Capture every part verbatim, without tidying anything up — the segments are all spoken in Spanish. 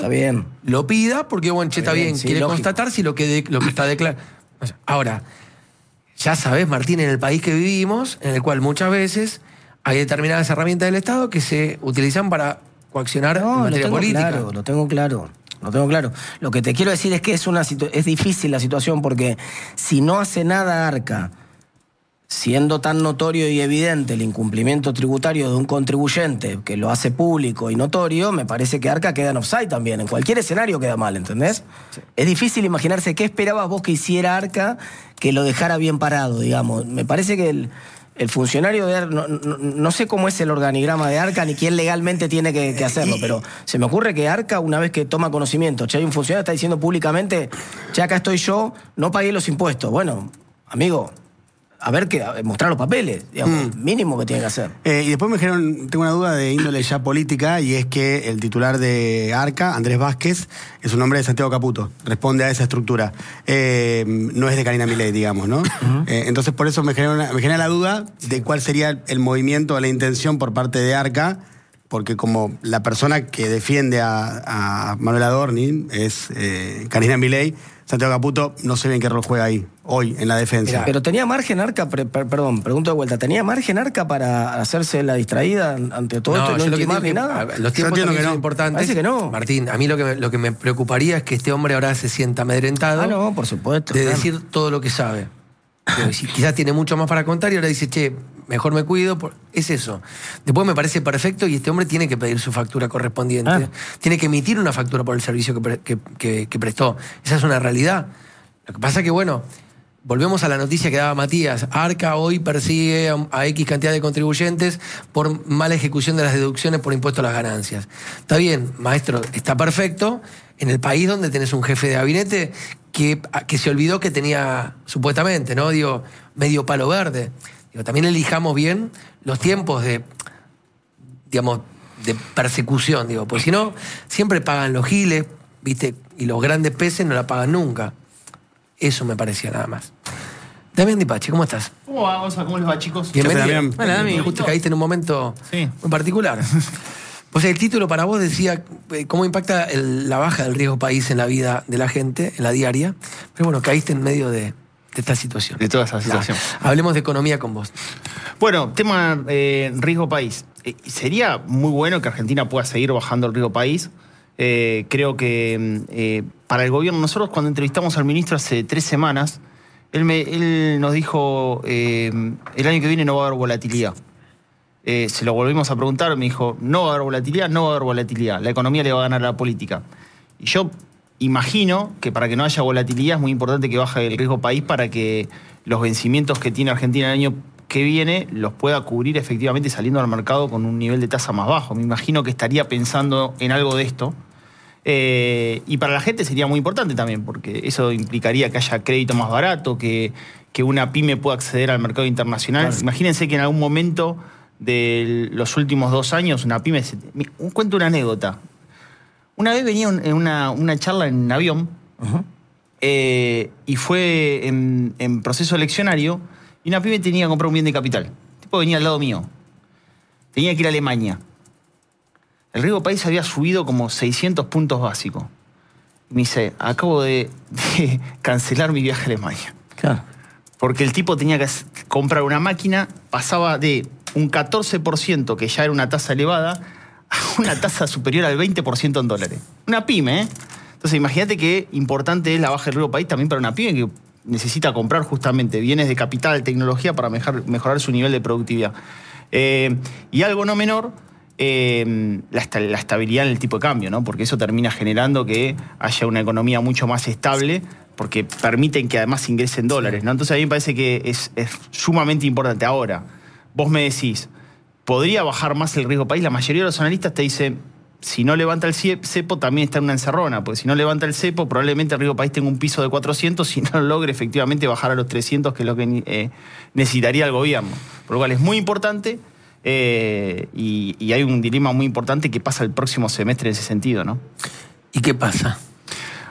Está bien. Lo pida porque, bueno, che, está bien, bien sí, quiere lógico. constatar si lo que, de, lo que está declarado. Ahora, ya sabés, Martín, en el país que vivimos, en el cual muchas veces hay determinadas herramientas del Estado que se utilizan para coaccionar no, en materia lo tengo política. Claro, lo tengo claro. Lo tengo claro. Lo que te quiero decir es que es, una situ- es difícil la situación porque si no hace nada Arca, siendo tan notorio y evidente el incumplimiento tributario de un contribuyente que lo hace público y notorio, me parece que Arca queda en offside también. En cualquier escenario queda mal, ¿entendés? Sí. Es difícil imaginarse qué esperabas vos que hiciera Arca que lo dejara bien parado, digamos. Me parece que el, el funcionario de Arca, no, no, no sé cómo es el organigrama de Arca ni quién legalmente tiene que, que hacerlo, pero se me ocurre que Arca, una vez que toma conocimiento, che, hay un funcionario que está diciendo públicamente, che, acá estoy yo, no pagué los impuestos. Bueno, amigo, a ver, que mostrar los papeles, digamos, mm. mínimo que tiene que hacer. Eh, y después me dijeron, tengo una duda de índole ya política, y es que el titular de Arca, Andrés Vázquez, es un hombre de Santiago Caputo, responde a esa estructura. Eh, no es de Karina Milei, digamos, ¿no? Uh-huh. eh, entonces, por eso me genera, una, me genera la duda de cuál sería el movimiento o la intención por parte de Arca, porque como la persona que defiende a, a Manuel Adorni es eh, Karina Milei, Santiago Caputo no sé bien qué rol juega ahí, hoy, en la defensa. Mirá, pero tenía margen Arca, pre, per, perdón, pregunto de vuelta, ¿tenía margen Arca para hacerse la distraída ante todo no, esto y no intimar ni nada? Los tiempos también que no. son importantes. Parece que no. Martín, a mí lo que, me, lo que me preocuparía es que este hombre ahora se sienta amedrentado. Ah, no, por supuesto. De claro. decir todo lo que sabe. Quizás tiene mucho más para contar y ahora dice, che, mejor me cuido. Es eso. Después me parece perfecto y este hombre tiene que pedir su factura correspondiente. Ah. Tiene que emitir una factura por el servicio que, que, que, que prestó. Esa es una realidad. Lo que pasa es que, bueno, volvemos a la noticia que daba Matías. Arca hoy persigue a, a X cantidad de contribuyentes por mala ejecución de las deducciones por impuesto a las ganancias. Está bien, maestro, está perfecto en el país donde tenés un jefe de gabinete que, que se olvidó que tenía, supuestamente, ¿no? Digo, medio palo verde. Digo, también elijamos bien los tiempos de, digamos, de persecución, digo, porque si no, siempre pagan los giles, ¿viste? Y los grandes peces no la pagan nunca. Eso me parecía nada más. Damián Dipache, ¿cómo estás? ¿Cómo va, Gonza? ¿Cómo les va, chicos? Bienvenido. Bueno, Dami, justo caíste en un momento sí. muy particular. O sea, el título para vos decía cómo impacta el, la baja del riesgo país en la vida de la gente, en la diaria. Pero bueno, caíste en medio de, de esta situación. De toda esa situación. La, hablemos de economía con vos. Bueno, tema eh, riesgo país. Eh, sería muy bueno que Argentina pueda seguir bajando el riesgo país. Eh, creo que eh, para el gobierno, nosotros cuando entrevistamos al ministro hace tres semanas, él, me, él nos dijo, eh, el año que viene no va a haber volatilidad. Eh, se lo volvimos a preguntar, me dijo, no va a haber volatilidad, no va a haber volatilidad, la economía le va a ganar a la política. Y yo imagino que para que no haya volatilidad es muy importante que baje el riesgo país para que los vencimientos que tiene Argentina el año que viene los pueda cubrir efectivamente saliendo al mercado con un nivel de tasa más bajo. Me imagino que estaría pensando en algo de esto. Eh, y para la gente sería muy importante también, porque eso implicaría que haya crédito más barato, que, que una pyme pueda acceder al mercado internacional. Claro. Imagínense que en algún momento de los últimos dos años una pyme... Se, me, cuento una anécdota. Una vez venía en una, una charla en un avión uh-huh. eh, y fue en, en proceso eleccionario y una pyme tenía que comprar un bien de capital. El tipo venía al lado mío. Tenía que ir a Alemania. El riesgo país había subido como seiscientos puntos básicos. Y me dice, acabo de, de cancelar mi viaje a Alemania. Claro. Porque el tipo tenía que comprar una máquina, pasaba de un catorce por ciento, que ya era una tasa elevada, a una tasa superior al veinte por ciento en dólares. Una pyme, ¿eh? Entonces imagínate qué importante es la baja del riesgo país también para una pyme que necesita comprar justamente bienes de capital, tecnología para mejorar, mejorar su nivel de productividad. Eh, y algo no menor... Eh, la, la estabilidad en el tipo de cambio, ¿no? Porque eso termina generando que haya una economía mucho más estable, porque permiten que además ingresen dólares, ¿no? Entonces a mí me parece que es, es sumamente importante. Ahora, vos me decís, ¿podría bajar más el riesgo país? La mayoría de los analistas te dicen, si no levanta el cepo, también está en una encerrona, porque si no levanta el cepo, probablemente el riesgo país tenga un piso de cuatrocientos y no logre efectivamente bajar a los trescientos, que es lo que eh, necesitaría el gobierno. Por lo cual es muy importante. Eh, y, y hay un dilema muy importante que pasa el próximo semestre en ese sentido, ¿no? ¿Y qué pasa?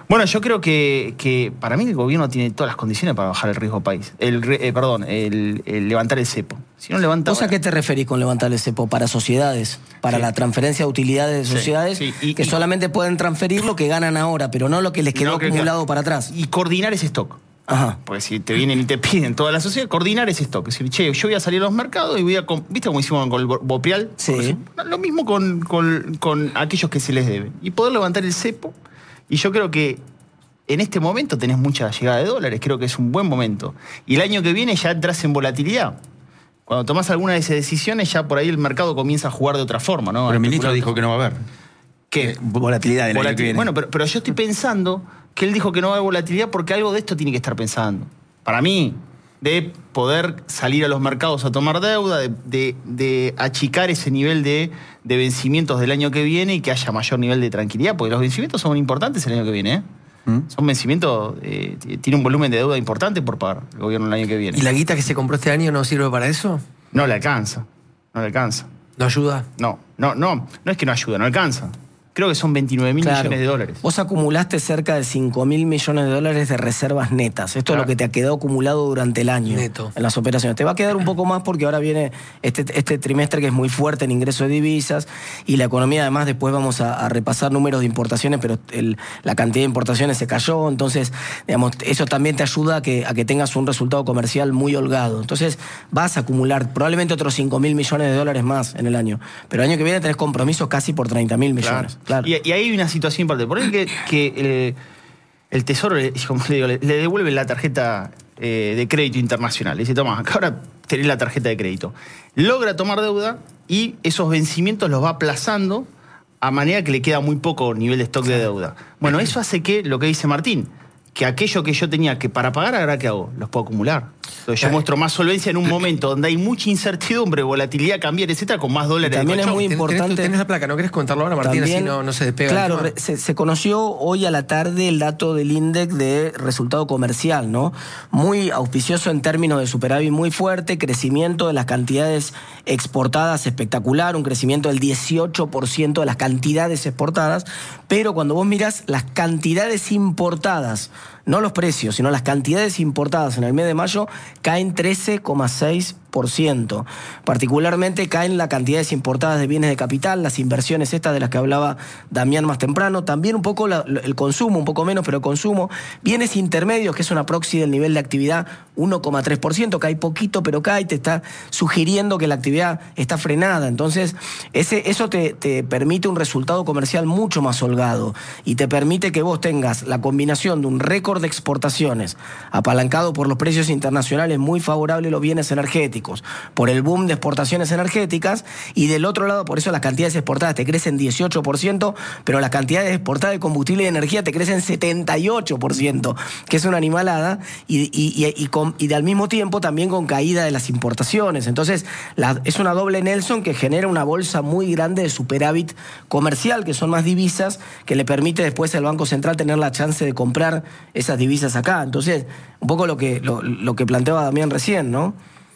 Bueno, yo creo que, que para mí el gobierno tiene todas las condiciones para bajar el riesgo país. El, eh, perdón, el, el levantar el cepo. Si no levanta... ¿Vos a qué te referís con levantar el cepo? Para sociedades, para sí. la transferencia de utilidades de sociedades sí, sí. Y, que y, solamente pueden transferir lo que ganan ahora, pero no lo que les quedó no, acumulado que, para atrás. Y coordinar ese stock. Ajá. Porque si te vienen y te piden toda la sociedad, coordinar ese stock. Es decir, che, yo voy a salir a los mercados y voy a... ¿Viste cómo hicimos con el Bopreal? Sí. Lo mismo con, con, con aquellos que se les deben. Y poder levantar el cepo. Y yo creo que en este momento tenés mucha llegada de dólares. Creo que es un buen momento. Y el año que viene ya entras en volatilidad. Cuando tomás alguna de esas decisiones, ya por ahí el mercado comienza a jugar de otra forma, ¿no? Pero el ministro dijo que no va a haber. ¿Qué? Eh, volatilidad del año que viene. Bueno, pero, pero yo estoy pensando que él dijo que no va a haber volatilidad porque algo de esto tiene que estar pensando. Para mí, de poder salir a los mercados a tomar deuda, de, de, de achicar ese nivel de, de vencimientos del año que viene y que haya mayor nivel de tranquilidad, porque los vencimientos son importantes el año que viene, ¿eh? ¿Mm? Son vencimientos, eh, tiene un volumen de deuda importante por pagar el gobierno el año que viene. ¿Y la guita que se compró este año no sirve para eso? No le alcanza, no le alcanza. ¿No ayuda? No, no, no, no es que no ayuda, no alcanza. Creo que son veintinueve mil claro. millones de dólares. Vos acumulaste cerca de cinco mil millones de dólares de reservas netas. Esto claro. es lo que te ha quedado acumulado durante el año Neto. en las operaciones. Te va a quedar un poco más porque ahora viene este, este trimestre que es muy fuerte en ingreso de divisas y la economía, además, después vamos a, a repasar números de importaciones, pero el, la cantidad de importaciones se cayó. Entonces, digamos, eso también te ayuda a que, a que tengas un resultado comercial muy holgado. Entonces, vas a acumular probablemente otros cinco mil millones de dólares más en el año. Pero el año que viene tenés compromisos casi por treinta mil millones. Claro. Claro. Y, y ahí hay una situación importante. Por ejemplo, que, que el, el Tesoro le, como le, digo, le, le devuelve la tarjeta eh, de crédito internacional. Le dice, toma, acá ahora tenés la tarjeta de crédito. Logra tomar deuda y esos vencimientos los va aplazando a manera que le queda muy poco nivel de stock de deuda. Bueno, eso hace que, lo que dice Martín, que aquello que yo tenía que para pagar, ahora ¿qué hago? Los puedo acumular. Entonces yo muestro más solvencia en un momento donde hay mucha incertidumbre, volatilidad, cambiar, etcétera, con más dólares. También de es muy Tenés, importante. tenés la placa, ¿no querés contarlo ahora, Martín? También, así no, no se despega. Claro, se, se conoció hoy a la tarde el dato del índice de resultado comercial, ¿no? Muy auspicioso en términos de superávit muy fuerte, crecimiento de las cantidades exportadas espectacular, un crecimiento del dieciocho por ciento de las cantidades exportadas, pero cuando vos mirás las cantidades importadas, no los precios, sino las cantidades importadas en el mes de mayo, caen trece coma seis por ciento. Particularmente caen las cantidades importadas de bienes de capital, las inversiones estas de las que hablaba Damián más temprano, también un poco la, el consumo, un poco menos, pero el consumo. Bienes intermedios, que es una proxy del nivel de actividad, uno coma tres por ciento, cae poquito, pero cae, te está sugiriendo que la actividad está frenada. Entonces, ese, eso te, te permite un resultado comercial mucho más holgado y te permite que vos tengas la combinación de un récord de exportaciones apalancado por los precios internacionales muy favorables los bienes energéticos, por el boom de exportaciones energéticas, y del otro lado, por eso las cantidades exportadas te crecen dieciocho por ciento, pero las cantidades exportadas de combustible y energía te crecen setenta y ocho por ciento, que es una animalada, y, y, y, y, con, y al mismo tiempo también con caída de las importaciones. Entonces, la, es una doble Nelson que genera una bolsa muy grande de superávit comercial, que son más divisas, que le permite después al Banco Central tener la chance de comprar esas divisas acá. Entonces, un poco lo que, lo, lo que planteaba Damián recién, ¿no?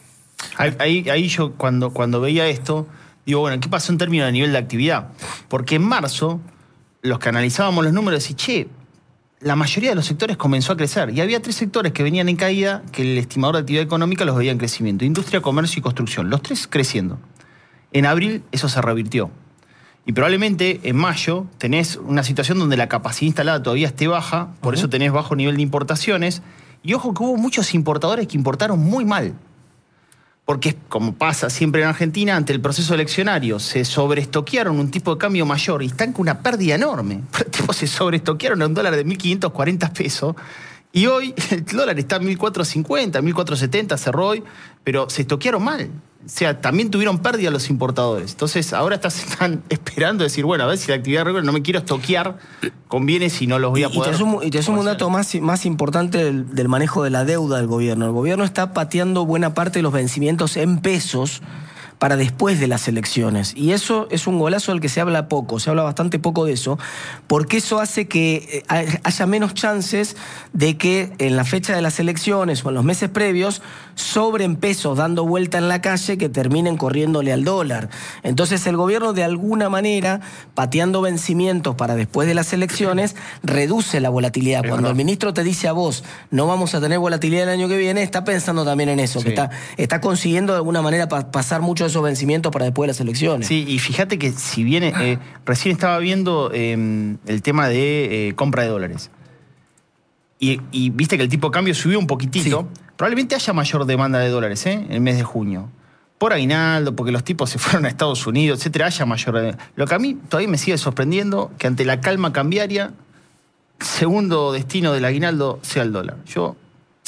Ahí, ahí yo cuando, cuando veía esto, digo, bueno, ¿qué pasó en términos de nivel de actividad? Porque en marzo, los que analizábamos los números, decían, che, la mayoría de los sectores comenzó a crecer. Y había tres sectores que venían en caída, que el estimador de actividad económica los veía en crecimiento. Industria, comercio y construcción. Los tres creciendo. En abril eso se revirtió. Y probablemente en mayo tenés una situación donde la capacidad instalada todavía esté baja, por uh-huh. eso tenés bajo nivel de importaciones. Y ojo que hubo muchos importadores que importaron muy mal. Porque, como pasa siempre en Argentina, ante el proceso eleccionario se sobreestoquearon un tipo de cambio mayor y están con una pérdida enorme. Tipo, se sobreestoquearon a un dólar de mil quinientos cuarenta pesos y hoy el dólar está en mil cuatrocientos cincuenta, mil cuatrocientos setenta, cerró hoy, pero se estoquearon mal. O sea, también tuvieron pérdida los importadores. Entonces, ahora están esperando decir, bueno, a ver si la actividad regular no me quiero estoquear con bienes y no los voy a poder... Y te sumo, y te sumo un dato más, más importante del, del manejo de la deuda del gobierno. El gobierno está pateando buena parte de los vencimientos en pesos para después de las elecciones. Y eso es un golazo del que se habla poco, se habla bastante poco de eso, porque eso hace que haya menos chances de que en la fecha de las elecciones o en los meses previos sobren pesos dando vuelta en la calle que terminen corriéndole al dólar. Entonces el gobierno de alguna manera, pateando vencimientos para después de las elecciones, reduce la volatilidad. Es Cuando verdad. el ministro te dice a vos, no vamos a tener volatilidad el año que viene, está pensando también en eso, sí. que está, está consiguiendo de alguna manera pa pasar muchos de esos vencimientos para después de las elecciones. Sí, y fíjate que si viene, eh, recién estaba viendo eh, el tema de eh, compra de dólares. Y, y viste que el tipo de cambio subió un poquitito. Sí. Probablemente haya mayor demanda de dólares, ¿eh? En el mes de junio. Por aguinaldo, porque los tipos se fueron a Estados Unidos, etcétera, haya mayor. Lo que a mí todavía me sigue sorprendiendo, que ante la calma cambiaria, el segundo destino del aguinaldo sea el dólar. Yo.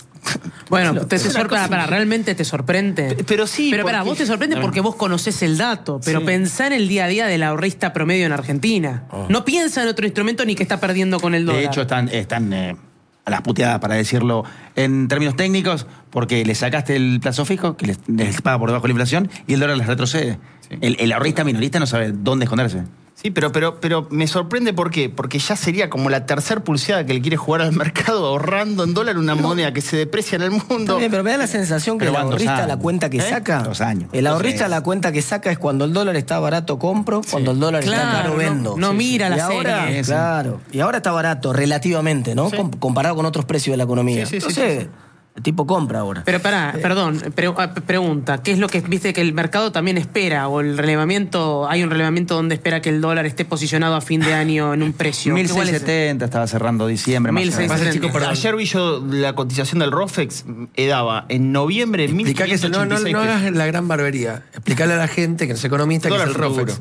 Bueno, te, te sorprende, para, para, realmente te sorprende. P pero sí. Pero para, vos te sorprende porque vos conocés el dato, pero sí. pensá en el día a día del ahorrista promedio en Argentina. Oh. No piensa en otro instrumento ni que está perdiendo con el dólar. De hecho, están, están eh, a las puteadas, para decirlo en términos técnicos, porque le sacaste el plazo fijo, que les, les paga por debajo de la inflación, y el dólar les retrocede. Sí. El, el ahorrista minorista no sabe dónde esconderse. Sí, pero, pero, pero me sorprende ¿por qué? Porque ya sería como la tercer pulseada que le quiere jugar al mercado ahorrando en dólar una no. moneda que se deprecia en el mundo. Bien, pero me da la sensación que pero el ahorrista la cuenta que ¿Eh? saca. Dos años. El ahorrista dos la cuenta que saca es cuando el dólar está barato compro, sí. cuando el dólar claro, está caro vendo. No, no sí, mira sí. la y ahora, serie. Claro. Y ahora está barato relativamente, ¿no? Sí. Com comparado con otros precios de la economía. Sí, sí, Entonces, sí, sí. el tipo compra ahora. Pero pará, eh. perdón, pre pregunta, ¿qué es lo que viste que el mercado también espera? ¿O el relevamiento, hay un relevamiento donde espera que el dólar esté posicionado a fin de año en un precio? mil seiscientos setenta estaba cerrando diciembre. mil seiscientos setenta. Ayer vi yo la cotización del ROFEX, eh, daba en noviembre mil quinientos ochenta y seis. No, no, no hagas la gran barbería. Explicarle a la gente que no es economista que es el ROFEX.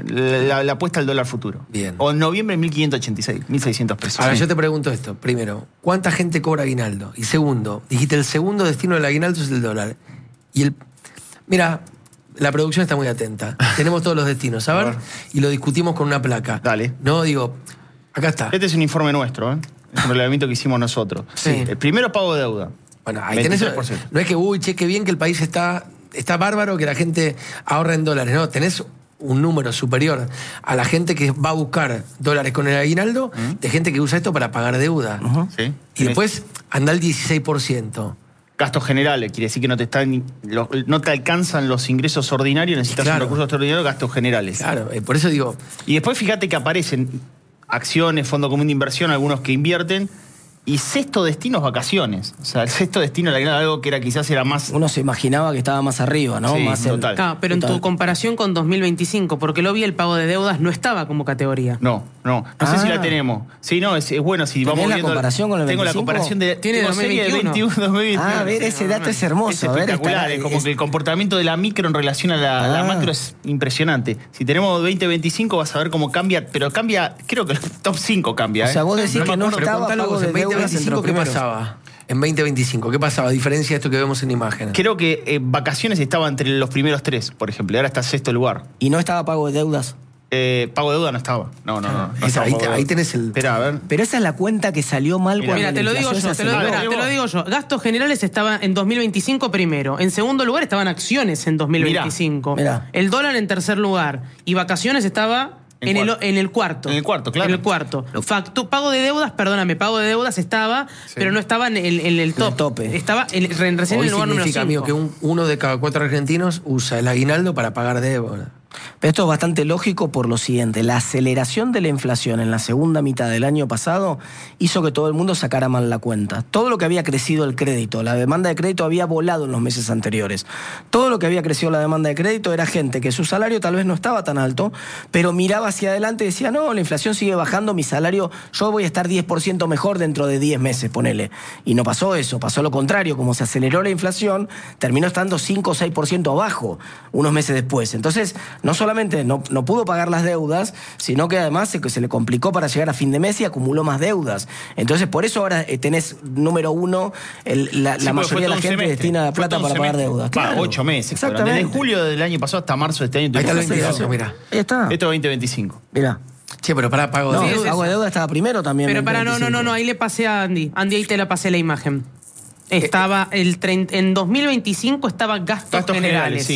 La, la apuesta al dólar futuro. Bien. O en noviembre mil quinientos ochenta y seis, mil seiscientos pesos. Ahora sí. yo te pregunto esto. Primero, ¿cuánta gente cobra aguinaldo? Y segundo, dijiste el segundo destino del aguinaldo es el dólar. Y el... Mira, la producción está muy atenta. Tenemos todos los destinos, a ver, a ver. Y lo discutimos con una placa. Dale. No, digo, acá está. Este es un informe nuestro, ¿eh? Es un relevamiento que hicimos nosotros. Sí. El primero pago de deuda. Bueno, ahí tenés... No es que, uy, che, qué bien que el país está, está bárbaro, que la gente ahorra en dólares. No, tenés un número superior a la gente que va a buscar dólares con el aguinaldo, uh-huh. de gente que usa esto para pagar deuda. Uh-huh. Sí. Y después anda el dieciséis por ciento. Gastos generales, quiere decir que no te están, lo, no te alcanzan los ingresos ordinarios, necesitas claro. un recurso extraordinario, gastos generales. Claro, eh, por eso digo... Y después fíjate que aparecen acciones, fondo común de inversión, algunos que invierten, y sexto destino es vacaciones. O sea, el sexto destino era algo que era quizás era más... Uno se imaginaba que estaba más arriba, ¿no? Sí, más total. El... Claro, pero total. En tu comparación con dos mil veinticinco, porque lo vi, el pago de deudas no estaba como categoría. No, no. No ah. sé si la tenemos. Sí, no, es, es bueno si vamos la viendo... comparación con el Tengo veinticinco? La comparación de... Tiene dos mil veintiuno, dos mil veintiuno. Ah, a ver, ese dato es hermoso. Es a ver, espectacular. está, es como es... que el comportamiento de la micro en relación a la, ah. la macro es impresionante. Si tenemos veinte veinticinco vas a ver cómo cambia, pero cambia, creo que el top cinco cambia. O sea, vos decís no que no estaba pago de deudas entre los primeros. ¿Qué pasaba en veinte veinticinco? ¿Qué pasaba a diferencia de esto que vemos en imágenes? Creo que eh, vacaciones estaba entre los primeros tres, por ejemplo, y ahora está sexto lugar. ¿Y no estaba pago de deudas? Eh, pago de deuda no estaba. No, no, no. no Esa, estaba ahí, te, ahí tenés el... Espera, a ver. Pero esa es la cuenta que salió mal Mira, cuando mira, te lo digo yo, te lo, mirá, te lo digo yo. Gastos generales estaba en dos mil veinticinco primero. En segundo lugar estaban acciones en dos mil veinticinco. Mirá, mirá. El dólar en tercer lugar. Y vacaciones estaba... En, en, el, en el cuarto. En el cuarto, claro. En el cuarto. Factu, pago de deudas, perdóname, pago de deudas estaba, sí. pero no estaba en el, en el top. El tope. Estaba en, en, recién en el lugar número cinco. Amigo, que un, uno de cada cuatro argentinos usa el aguinaldo para pagar deuda. Pero esto es bastante lógico por lo siguiente. La aceleración de la inflación en la segunda mitad del año pasado hizo que todo el mundo sacara mal la cuenta. Todo lo que había crecido el crédito, la demanda de crédito había volado en los meses anteriores. Todo lo que había crecido la demanda de crédito era gente que su salario tal vez no estaba tan alto, pero miraba hacia adelante y decía, no, la inflación sigue bajando, mi salario, yo voy a estar diez por ciento mejor dentro de diez meses, ponele. Y no pasó eso, pasó lo contrario. Como se aceleró la inflación, terminó estando cinco o seis por ciento abajo unos meses después. Entonces, no solamente no, no pudo pagar las deudas, sino que además se, se le complicó para llegar a fin de mes y acumuló más deudas. Entonces, por eso ahora eh, tenés, número uno, el, la, sí, la mayoría de la gente semestre. destina la plata para pagar deudas. Claro, ocho meses. Exactamente. Desde julio del año pasado hasta marzo de este año. Ahí está el veintidós, mira. Ahí está. Esto es veinte veinticinco. Mira. Che, pero para pago de no, deuda. Pago de deuda estaba primero también. Pero para, no, no, no, no, ahí le pasé a Andy. Andy, ahí te la pasé la imagen. Estaba el treinta, en dos mil veinticinco estaba gastos, gastos generales. generales sí.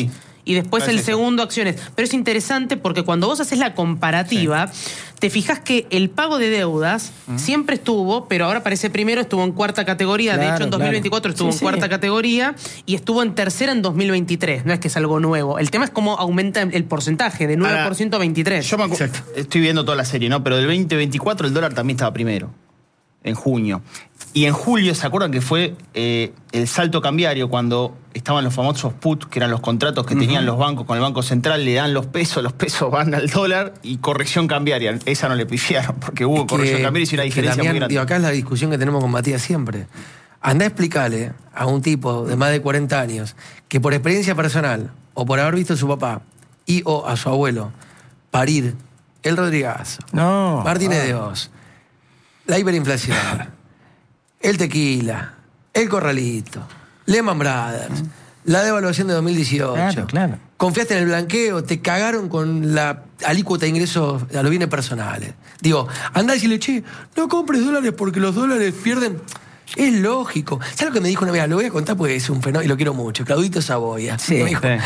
y después Gracias. el segundo acciones. Pero es interesante porque cuando vos haces la comparativa, sí. te fijas que el pago de deudas uh-huh. siempre estuvo, pero ahora parece primero, estuvo en cuarta categoría, claro, de hecho en dos mil veinticuatro claro. estuvo sí, en cuarta sí. categoría y estuvo en tercera en dos mil veintitrés, no es que es algo nuevo. El tema es cómo aumenta el porcentaje, de nueve por ciento a veintitrés por ciento. Yo me acu- estoy viendo toda la serie, ¿no? Pero del veinte veinticuatro el dólar también estaba primero, en junio. Y en julio, ¿se acuerdan que fue eh, el salto cambiario cuando estaban los famosos put, que eran los contratos que uh-huh. tenían los bancos con el Banco Central, le dan los pesos, los pesos van al dólar y corrección cambiaria? Esa no le pifiaron porque hubo es corrección que, cambiaria y una diferencia Damián, muy grande. Digo, acá es la discusión que tenemos con Matías siempre. Andá a explicarle a un tipo de más de cuarenta años que por experiencia personal o por haber visto a su papá y o a su abuelo parir el Rodrigazo, no, Martínez ah. de Oz, la hiperinflación, el tequila, el corralito, Lehman Brothers, la devaluación de dos mil dieciocho. Claro, claro. Confiaste en el blanqueo, te cagaron con la alícuota de ingresos a los bienes personales. Digo, andá y decirle, che, no compres dólares porque los dólares pierden. Es lógico. ¿Sabes lo que me dijo una vez? Lo voy a contar porque es un fenómeno y lo quiero mucho. Claudito Saboya. Sí, me dijo, sí.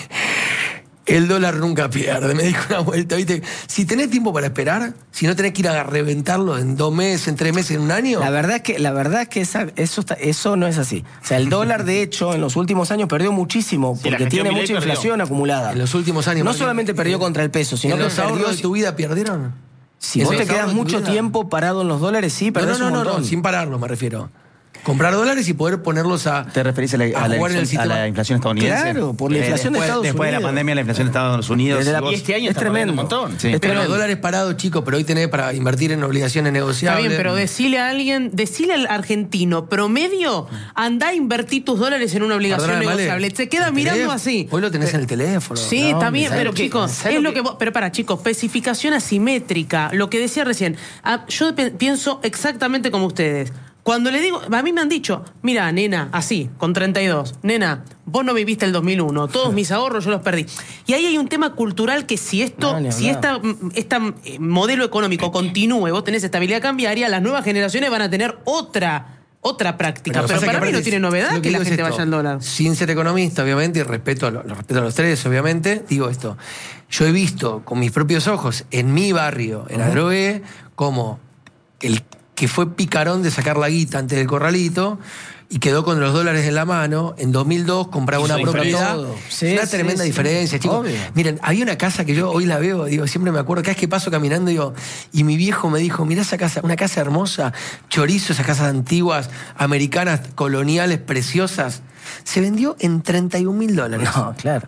El dólar nunca pierde, me dijo una vuelta, ¿viste? Si tenés tiempo para esperar, si no tenés que ir a reventarlo en dos meses, en tres meses, en un año. La verdad es que, la verdad es que esa, eso, está, eso no es así. O sea, el dólar, de hecho, en los últimos años perdió muchísimo, sí, porque tiene mucha inflación perdió. acumulada. En los últimos años. No solamente perdió contra el peso, sino ¿En que los ahorros perdió, de tu vida perdieron? Si vos te quedás mucho tiempo parado en los dólares, sí, perdés no, no, un no, montón. No, sin pararlo me refiero. Comprar dólares y poder ponerlos a. ¿Te referís a la, a a la, jugar en el a la inflación estadounidense? Claro, por la inflación eh, después, de Estados después Unidos. Después de la pandemia, la inflación de Estados Unidos. Desde la, y este año es tremendo. Un montón. Sí. Es pero los dólares parados, chicos, pero hoy tenés para invertir en obligaciones negociables. Está bien, pero decile a alguien, decile al argentino promedio, andá a invertir tus dólares en una obligación Perdóname, negociable. vale. Se queda El mirando teléfono. así. Hoy lo tenés en el teléfono. Sí, No, está bien, pero que, chicos, es lo que, vos, pero para, chicos, especificación asimétrica, lo que decía recién. Ah, yo pe- pienso exactamente como ustedes. Cuando le digo, a mí me han dicho, mira, nena, así, con treinta y dos, nena, vos no viviste el dos mil uno, todos mis ahorros yo los perdí. Y ahí hay un tema cultural que si esto, no, si esta, esta modelo económico continúe, vos tenés estabilidad cambiaria, las nuevas generaciones van a tener otra, otra práctica. Pero, pero para mí no tiene novedad que, que la gente vaya al dólar. Sin ser economista, obviamente, y respeto a, lo, respeto a los tres, obviamente, digo esto. Yo he visto con mis propios ojos, en mi barrio, en uh-huh. Adrogué, como el que fue picarón de sacar la guita antes del corralito y quedó con los dólares en la mano, en dos mil dos compraba una propiedad. Sí, una sí, tremenda sí, diferencia, chicos. Obvio. Miren, había una casa que yo hoy la veo, digo, siempre me acuerdo, cada vez que paso caminando, digo, y mi viejo me dijo, mirá esa casa, una casa hermosa, chorizo, esas casas antiguas, americanas, coloniales, preciosas. Se vendió en treinta y un mil dólares. No, claro.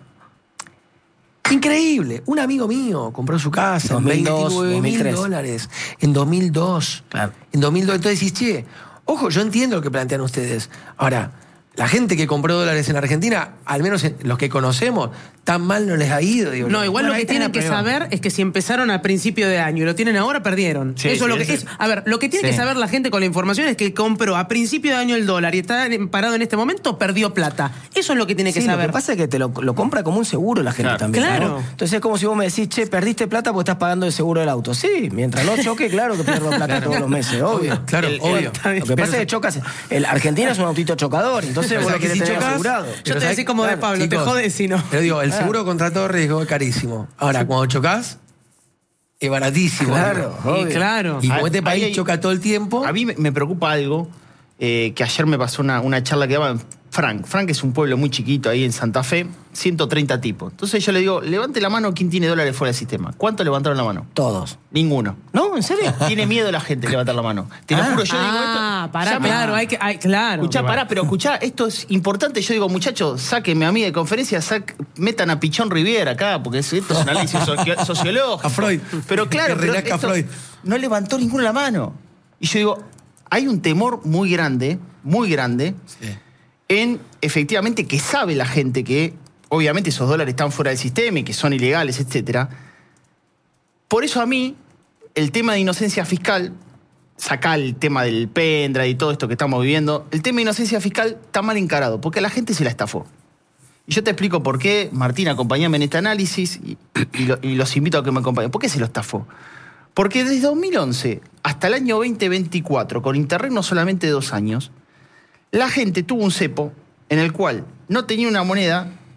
Increíble. Un amigo mío compró su casa en veintinueve mil dólares. En dos mil dos. Claro. En dos mil dos. Entonces decís, che, ojo, yo entiendo lo que plantean ustedes. Ahora, la gente que compró dólares en Argentina, al menos los que conocemos, tan mal no les ha ido. Digo, no, igual bueno, lo que tienen que peor. saber es que si empezaron al principio de año y lo tienen ahora, perdieron. Sí, Eso sí, es lo que sí. es. A ver, lo que tiene Sí. que saber la gente con la información es que compró a principio de año el dólar y está parado en este momento, perdió plata. Eso es lo que tiene que Sí, saber. lo que pasa es que te lo, lo compra como un seguro la gente Claro. también. Claro. ¿no? Entonces es como si vos me decís, che, perdiste plata porque estás pagando el seguro del auto. Sí, mientras no choque, claro que pierdo plata todos los meses, obvio. Claro, El- obvio. Lo que pasa es que chocas. El Argentina es un autito chocador, entonces Pero vos lo sabés que querés si tener chocas, asegurado. Yo Pero te voy a sabés- decir como de claro, Pablo, chicos, te jodes si no. Pero digo, el seguro contra todo riesgo es carísimo. Ahora, cuando chocas, es baratísimo. Claro, digo. Y obvio. claro. Y como Ahí- este país ahí hay- choca todo el tiempo. A mí me, me preocupa algo eh, que ayer me pasó una, una charla que daba en Frank. Frank es un pueblo muy chiquito ahí en Santa Fe, ciento treinta tipos. Entonces yo le digo, levante la mano quién tiene dólares fuera del sistema. ¿Cuántos levantaron la mano? Todos. Ninguno. ¿No? ¿En serio? Tiene miedo la gente de levantar la mano. Te lo Ah. juro, yo digo Ah, esto. pará, ya me- claro, hay que, hay, claro. Escuchá, pará, pero escuchá, esto es importante. Yo digo, muchachos, sáquenme a mí de conferencia, sac- metan a Pichón Riviera acá, porque esto es un análisis socio- sociológico. A Freud. Pero claro, Que pero renazca esto Freud. no levantó ninguno la mano. Y yo digo, hay un temor muy grande, muy grande, Sí. en efectivamente que sabe la gente que obviamente esos dólares están fuera del sistema y que son ilegales, etcétera. Por eso a mí, el tema de inocencia fiscal, sacar el tema del pendrive y todo esto que estamos viviendo, el tema de inocencia fiscal está mal encarado, porque a la gente se la estafó. Y yo te explico por qué, Martín, acompáñame en este análisis y, y, lo- y los invito a que me acompañen. ¿Por qué se lo estafó? Porque desde dos mil once hasta el año veinte veinticuatro, con interregno solamente de dos años, la gente tuvo un cepo en el cual no tenía una moneda,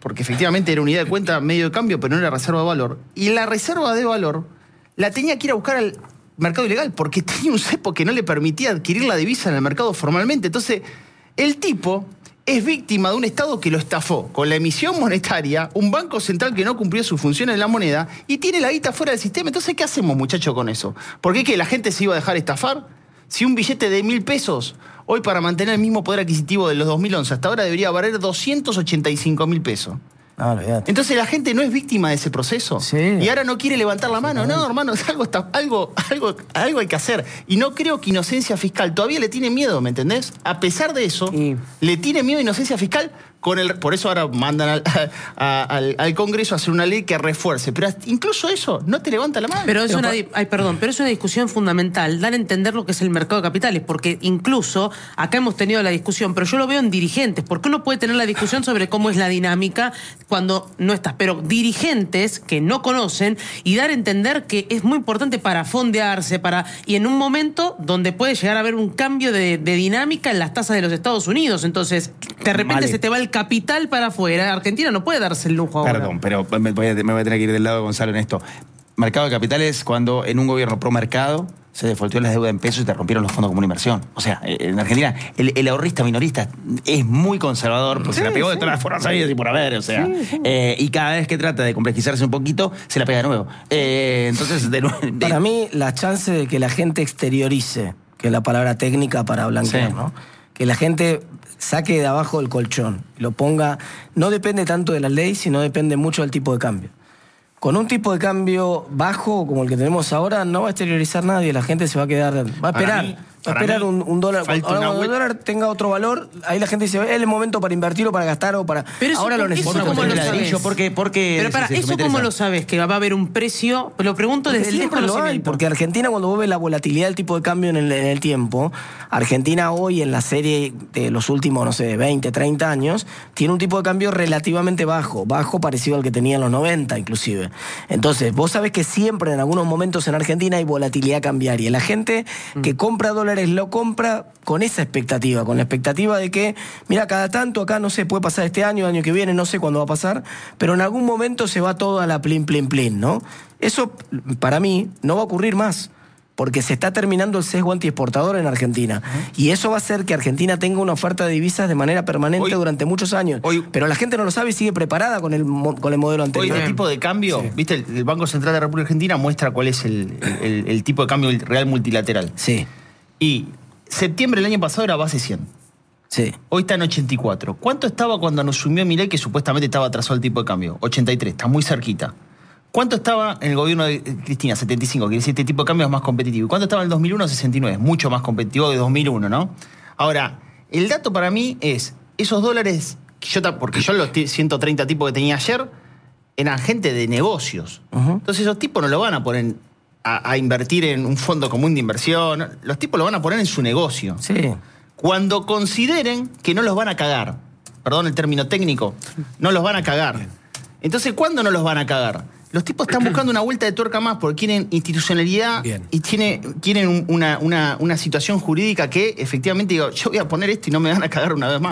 porque efectivamente era unidad de cuenta medio de cambio, pero no era reserva de valor. Y la reserva de valor la tenía que ir a buscar al mercado ilegal, porque tenía un cepo que no le permitía adquirir la divisa en el mercado formalmente. Entonces, el tipo es víctima de un Estado que lo estafó con la emisión monetaria, un banco central que no cumplió sus funciones en la moneda y tiene la guita fuera del sistema. Entonces, ¿qué hacemos, muchachos, con eso? ¿Por qué que la gente se iba a dejar estafar? Si un billete de mil pesos, hoy para mantener el mismo poder adquisitivo de los dos mil once, hasta ahora debería valer doscientos ochenta y cinco mil pesos. Ah, olvídate. Entonces la gente no es víctima de ese proceso. Sí. Y ahora no quiere levantar la mano. No, hermano, algo, está, algo, algo, algo hay que hacer. Y no creo que inocencia fiscal todavía le tiene miedo, ¿me entendés? A pesar de eso, sí. le tiene miedo a inocencia fiscal. Con el, por eso ahora mandan al, a, al, al Congreso a hacer una ley que refuerce. Pero incluso eso no te levanta la mano. Pero es, pero una, pa... ay, perdón, pero es una discusión fundamental, dar a entender lo que es el mercado de capitales, porque incluso acá hemos tenido la discusión, pero yo lo veo en dirigentes, porque uno puede tener la discusión sobre cómo es la dinámica cuando no estás, pero dirigentes que no conocen y dar a entender que es muy importante para fondearse, para y en un momento donde puede llegar a haber un cambio de, de dinámica en las tasas de los Estados Unidos. Entonces, de repente vale. se te va el capital para afuera. Argentina no puede darse el lujo ahora. Perdón, pero me voy, a, me voy a tener que ir del lado de Gonzalo en esto. Mercado de capitales cuando en un gobierno pro mercado se defaultó las deudas en pesos y te rompieron los fondos como una inversión. O sea, en Argentina el, el ahorrista minorista es muy conservador porque sí, se la pegó sí. de todas las formas sabidas y por haber, o sea. Sí, sí. Eh, y cada vez que trata de complejizarse un poquito, se la pega de nuevo. Eh, entonces, de nuevo... De... Para mí, la chance de que la gente exteriorice, que es la palabra técnica para blanquear, sí. ¿no? Que la gente saque de abajo el colchón y lo ponga, no depende tanto de la ley, sino depende mucho del tipo de cambio. Con un tipo de cambio bajo como el que tenemos ahora, no va a exteriorizar nadie, la gente se va a quedar, va a esperar. Mí, va a esperar un, un dólar. Ahora, cuando el dólar tenga otro valor, ahí la gente dice, es el momento para invertir o para gastar o para... Pero eso, ahora lo necesito. ¿Cómo lo sabes? Porque, porque pero para, ¿eso cómo lo sabes? ¿Que va a haber un precio? Lo pregunto porque desde el desconocimiento. Porque Argentina, cuando vos ves la volatilidad del tipo de cambio en el, en el tiempo, Argentina hoy en la serie de los últimos, no sé, veinte, treinta años, tiene un tipo de cambio relativamente bajo, bajo parecido al que tenía en los noventa inclusive. Entonces, vos sabés que siempre en algunos momentos en Argentina hay volatilidad cambiaria. La gente mm. que compra dólares lo compra con esa expectativa, con la expectativa de que, mira, cada tanto acá, no sé, puede pasar este año, el año que viene, no sé cuándo va a pasar, pero en algún momento se va todo a la plin, plin, plin, ¿no? Eso, para mí, no va a ocurrir más, porque se está terminando el sesgo antiexportador en Argentina. Uh-huh. Y eso va a hacer que Argentina tenga una oferta de divisas de manera permanente hoy, durante muchos años. Hoy, pero la gente no lo sabe y sigue preparada con el, con el modelo anterior. Hoy el tipo de cambio, sí. viste, el, el Banco Central de la República Argentina muestra cuál es el, el, el tipo de cambio real multilateral. Sí. Y septiembre del año pasado era base cien. Sí. Hoy está en ochenta y cuatro. ¿Cuánto estaba cuando nos asumió Milei, que supuestamente estaba atrasado el tipo de cambio? ochenta y tres, está muy cerquita. ¿Cuánto estaba en el gobierno de Cristina? setenta y cinco, quiere decir este tipo de cambio es más competitivo. ¿Cuánto estaba en el dos mil uno? sesenta y nueve, mucho más competitivo que dos mil uno, ¿no? Ahora, el dato para mí es, esos dólares, yo, porque yo los ciento treinta tipos que tenía ayer, eran gente de negocios. Uh-huh. Entonces esos tipos no lo van a poner a, a invertir en un fondo común de inversión, los tipos lo van a poner en su negocio. Sí. Cuando consideren que no los van a cagar, perdón el término técnico, no los van a cagar. Entonces, ¿cuándo no los van a cagar? Los tipos están buscando una vuelta de tuerca más porque quieren institucionalidad Bien. y tiene, quieren un, una, una, una situación jurídica que efectivamente digo, yo voy a poner esto y no me van a cagar una vez más.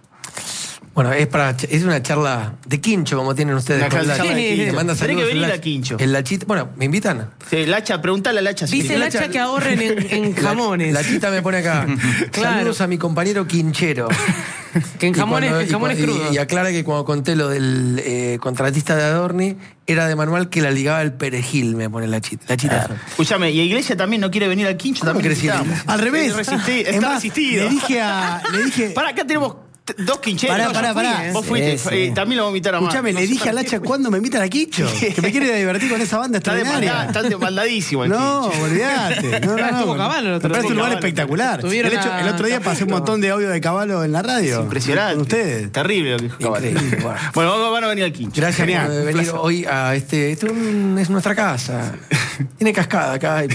Bueno, es para es una charla de quincho, como tienen ustedes. Una charla sí, de quincho. Manda Tenés que venir la, a quincho. El Lachita, bueno, ¿me invitan? Sí, Lacha, preguntale a Lacha. Dice si Lacha, Lacha que ahorren en, en jamones. La, Lachita me pone acá. Claro. Saludos a mi compañero quinchero. Que en jamones, cuando, en jamones y, crudos. Y, y aclara que cuando conté lo del eh, contratista de Adorni, era de manual que la ligaba el perejil, me pone la chita. La chita. Claro. Escúchame, y Iglesia también no quiere venir al quincho, también necesitamos. Al revés. Resistí, está más, resistido. Le dije a. Le dije, para acá tenemos dos quincheros. Pará, no, pará, fui, pará. ¿eh? Vos fuiste, sí, sí. Eh, también lo voy a invitar a más. Escuchame, no le sé dije a Lacha cuándo me invitan a Quicho. Que me quiere divertir con esa banda está extraordinaria. Está demandadísimo el No, Quincho. olvidate. No, no, no. Estuvo Caballo el otro Me parece un día. lugar espectacular. De hecho, la... el otro día pasé un montón de audio de Caballo en la radio. Es impresionante. Con ustedes. Terrible lo que dijo Caballo. Bueno, van a venir al Quincho. Gracias Genial. por venir hoy a este. Esto es nuestra casa. Tiene cascada acá.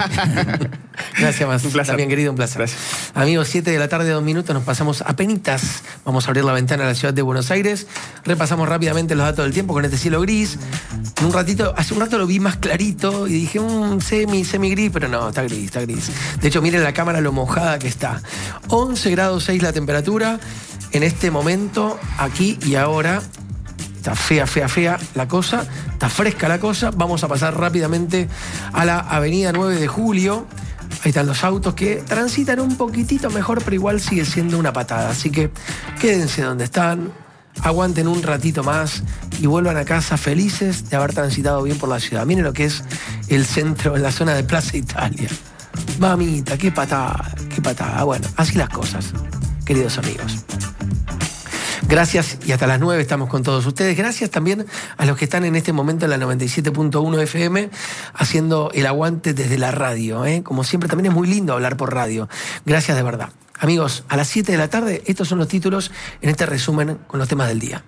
Gracias más. Un placer. También, querido, un placer. Gracias. Amigos, siete de la tarde, dos minutos, nos pasamos a penitas. Vamos a abrir la ventana a la ciudad de Buenos Aires. Repasamos rápidamente los datos del tiempo con este cielo gris. En un ratito, hace un rato lo vi más clarito y dije, mmm, semi, semi gris, pero no, está gris, está gris. De hecho, miren la cámara lo mojada que está. once grados seis la temperatura. En este momento, aquí y ahora, Está fea, fea, fea la cosa, está fresca la cosa. Vamos a pasar rápidamente a la avenida nueve de julio. Ahí están los autos que transitan un poquitito mejor, pero igual sigue siendo una patada. Así que quédense donde están, aguanten un ratito más y vuelvan a casa felices de haber transitado bien por la ciudad. Miren lo que es el centro, en la zona de Plaza Italia. Mamita, qué patada, qué patada. Bueno, así las cosas, queridos amigos. Gracias y hasta las nueve estamos con todos ustedes. Gracias también a los que están en este momento en la noventa y siete punto uno F M haciendo el aguante desde la radio. ¿eh? Como siempre, también es muy lindo hablar por radio. Gracias de verdad. Amigos, a las siete de la tarde, estos son los títulos en este resumen con los temas del día.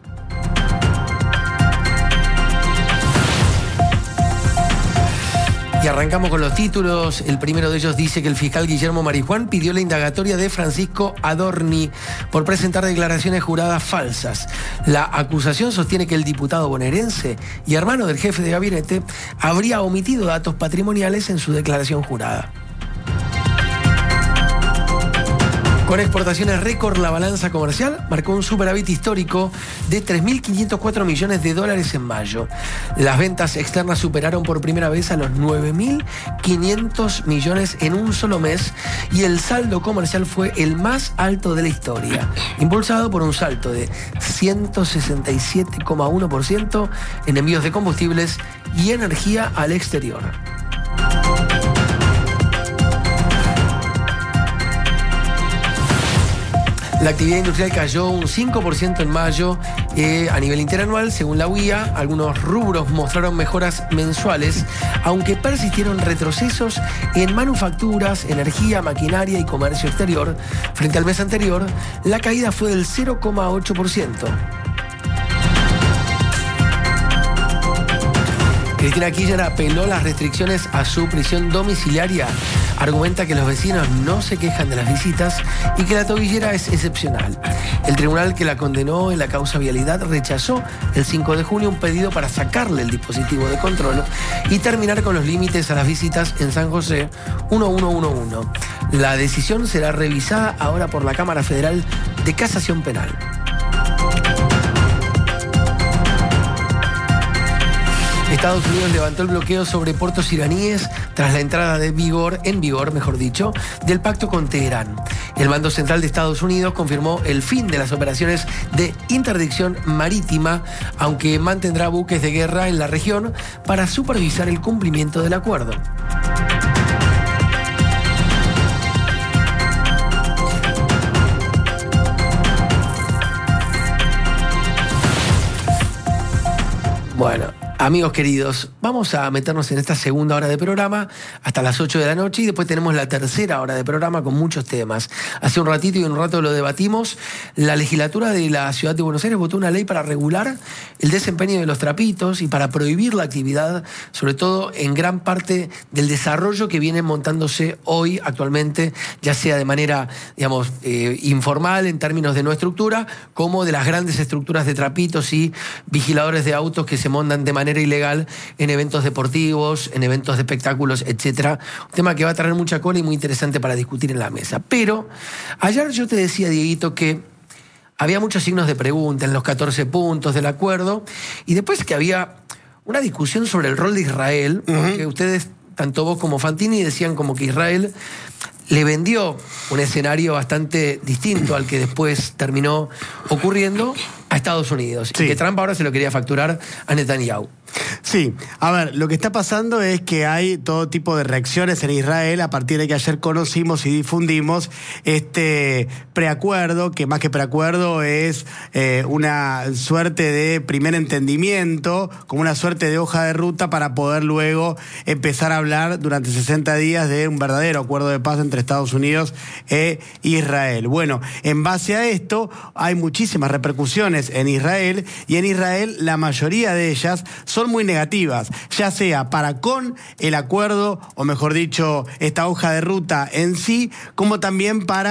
Y arrancamos con los títulos. El primero de ellos dice que el fiscal Guillermo Marijuán pidió la indagatoria de Francisco Adorni por presentar declaraciones juradas falsas. La acusación sostiene que el diputado bonaerense y hermano del jefe de gabinete habría omitido datos patrimoniales en su declaración jurada. Con exportaciones récord, la balanza comercial marcó un superávit histórico de tres mil quinientos cuatro millones de dólares en mayo. Las ventas externas superaron por primera vez a los nueve mil quinientos millones en un solo mes y el saldo comercial fue el más alto de la historia, impulsado por un salto de ciento sesenta y siete coma uno por ciento en envíos de combustibles y energía al exterior. La actividad industrial cayó un cinco por ciento en mayo eh, a nivel interanual, según la U I A. Algunos rubros mostraron mejoras mensuales, aunque persistieron retrocesos en manufacturas, energía, maquinaria y comercio exterior. Frente al mes anterior, la caída fue del cero coma ocho por ciento. Cristina Kirchner apeló las restricciones a su prisión domiciliaria. Argumenta que los vecinos no se quejan de las visitas y que la tobillera es excepcional. El tribunal que la condenó en la causa vialidad rechazó el cinco de junio un pedido para sacarle el dispositivo de control y terminar con los límites a las visitas en San José uno uno uno uno. La decisión será revisada ahora por la Cámara Federal de Casación Penal. Estados Unidos levantó el bloqueo sobre puertos iraníes tras la entrada de vigor, en vigor, mejor dicho, del pacto con Teherán. El mando central de Estados Unidos confirmó el fin de las operaciones de interdicción marítima, aunque mantendrá buques de guerra en la región para supervisar el cumplimiento del acuerdo. Bueno, amigos queridos, vamos a meternos en esta segunda hora de programa hasta las ocho de la noche y después tenemos la tercera hora de programa con muchos temas. Hace un ratito y un rato lo debatimos. La legislatura de la Ciudad de Buenos Aires votó una ley para regular el desempeño de los trapitos y para prohibir la actividad, sobre todo en gran parte del desarrollo que viene montándose hoy actualmente, ya sea de manera, digamos, eh, informal en términos de no estructura, como de las grandes estructuras de trapitos y vigiladores de autos que se montan de manera ilegal en eventos deportivos, en eventos de espectáculos, etcétera. Un tema que va a traer mucha cola y muy interesante para discutir en la mesa. Pero ayer yo te decía, Dieguito, que había muchos signos de pregunta en los catorce puntos del acuerdo y después que había una discusión sobre el rol de Israel, uh-huh. porque ustedes, tanto vos como Fantini, decían como que Israel le vendió un escenario bastante distinto al que después terminó ocurriendo a Estados Unidos. Sí. Y que Trump ahora se lo quería facturar a Netanyahu. Sí, a ver, lo que está pasando es que hay todo tipo de reacciones en Israel a partir de que ayer conocimos y difundimos este preacuerdo, que más que preacuerdo es eh, una suerte de primer entendimiento, como una suerte de hoja de ruta para poder luego empezar a hablar durante sesenta días de un verdadero acuerdo de paz entre Estados Unidos e Israel. Bueno, en base a esto hay muchísimas repercusiones en Israel y en Israel la mayoría de ellas son muy negativas, ya sea para con el acuerdo, o mejor dicho, esta hoja de ruta en sí, como también para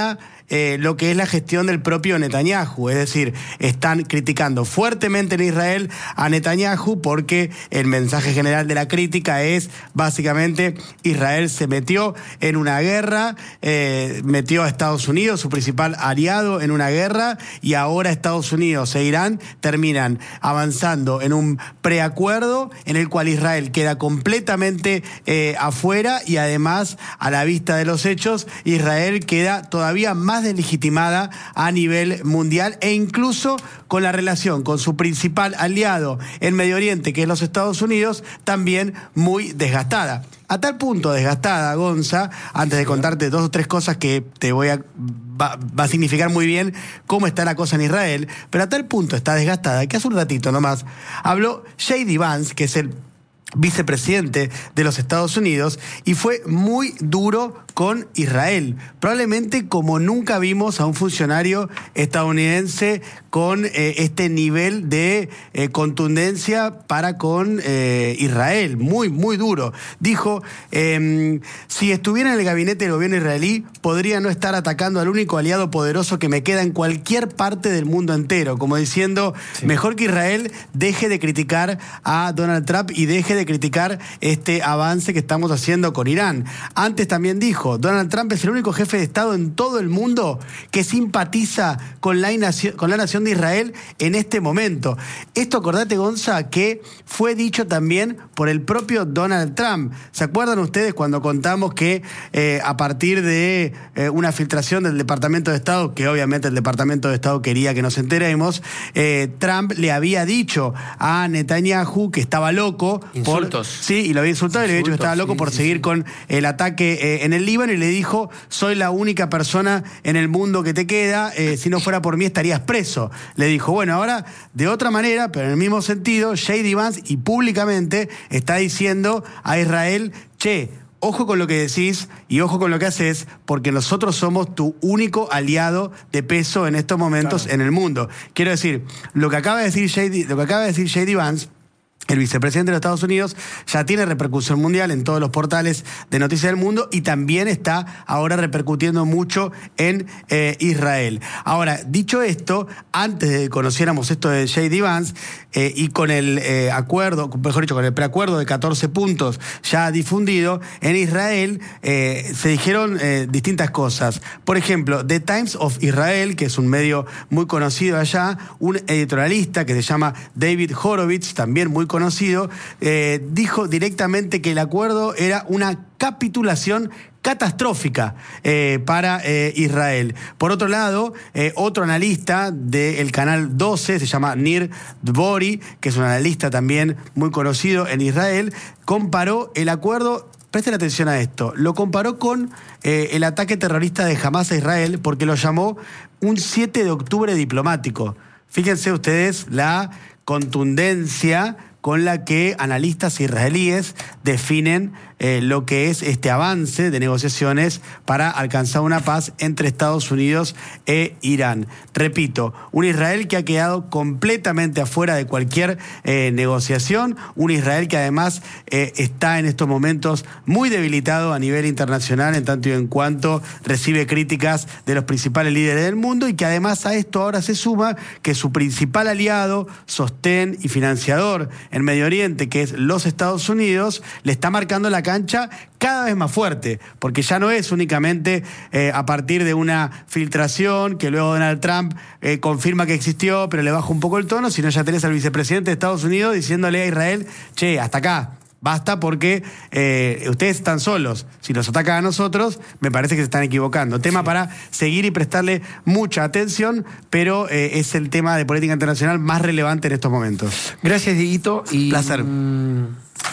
eh, lo que es la gestión del propio Netanyahu. Es decir, están criticando fuertemente en Israel a Netanyahu porque el mensaje general de la crítica es básicamente Israel se metió en una guerra, eh, metió a Estados Unidos, su principal aliado, en una guerra, y ahora Estados Unidos e Irán terminan avanzando en un preacuerdo en el cual Israel queda completamente eh, afuera, y además, a la vista de los hechos, Israel queda todavía más deslegitimada a nivel mundial, e incluso con la relación con su principal aliado en Medio Oriente, que es los Estados Unidos, también muy desgastada. A tal punto desgastada, Gonza, antes de contarte dos o tres cosas que te voy a... Va, va a significar muy bien cómo está la cosa en Israel, pero a tal punto está desgastada que hace un ratito nomás habló J D Vance, que es el vicepresidente de los Estados Unidos, y fue muy duro con Israel, probablemente como nunca vimos a un funcionario estadounidense con eh, este nivel de eh, contundencia para con eh, Israel, muy, muy duro. Dijo, eh, si estuviera en el gabinete del gobierno israelí, podría no estar atacando al único aliado poderoso que me queda en cualquier parte del mundo entero, como diciendo, sí, mejor que Israel deje de criticar a Donald Trump y deje de criticar este avance que estamos haciendo con Irán. Antes también dijo, Donald Trump es el único jefe de Estado en todo el mundo que simpatiza con la nación, con la nación de Israel en este momento. Esto, acordate, Gonza, que fue dicho también por el propio Donald Trump. ¿Se acuerdan ustedes cuando contamos que eh, a partir de eh, una filtración del Departamento de Estado, que obviamente el Departamento de Estado quería que nos enteremos, eh, Trump le había dicho a Netanyahu que estaba loco Insultos. por... Sí, y lo había insultado. Insultos, y le había dicho que estaba loco sí, por sí, seguir sí. con el ataque eh, en el Líbano, y le dijo, soy la única persona en el mundo que te queda, eh, si no fuera por mí estarías preso. Le dijo, bueno, ahora de otra manera, pero en el mismo sentido, J D Vance, y públicamente está diciendo a Israel, che, ojo con lo que decís y ojo con lo que haces, porque nosotros somos tu único aliado de peso en estos momentos, claro, en el mundo. Quiero decir, lo que acaba de decir J D, lo que acaba de decir J D Vance, el vicepresidente de los Estados Unidos, ya tiene repercusión mundial en todos los portales de noticias del mundo, y también está ahora repercutiendo mucho en eh, Israel. Ahora, dicho esto, antes de que conociéramos esto de J D Vance, eh, y con el eh, acuerdo, mejor dicho, con el preacuerdo de catorce puntos ya difundido, en Israel eh, se dijeron eh, distintas cosas. Por ejemplo, The Times of Israel, que es un medio muy conocido allá, un editorialista que se llama David Horowitz, también muy conocido, eh, dijo directamente que el acuerdo era una capitulación catastrófica eh, para eh, Israel. Por otro lado, eh, otro analista del canal doce, se llama Nir Dvori, que es un analista también muy conocido en Israel, comparó el acuerdo, presten atención a esto, lo comparó con eh, el ataque terrorista de Hamas a Israel, porque lo llamó un siete de octubre diplomático. Fíjense ustedes la contundencia con la que analistas israelíes definen eh, lo que es este avance de negociaciones para alcanzar una paz entre Estados Unidos e Irán. Repito, un Israel que ha quedado completamente afuera de cualquier eh, negociación, un Israel que además eh, está en estos momentos muy debilitado a nivel internacional, en tanto y en cuanto recibe críticas de los principales líderes del mundo, y que además a esto ahora se suma que su principal aliado, sostén y financiador en Medio Oriente, que es los Estados Unidos, le está marcando la cancha cada vez más fuerte, porque ya no es únicamente eh, a partir de una filtración que luego Donald Trump eh, confirma que existió, pero le baja un poco el tono, sino ya tenés al vicepresidente de Estados Unidos diciéndole a Israel, che, hasta acá, basta, porque eh, ustedes están solos. Si nos atacan a nosotros, me parece que se están equivocando. Tema sí. para seguir y prestarle mucha atención, pero eh, es el tema de política internacional más relevante en estos momentos. Gracias, Dieguito. Y, placer. Mmm,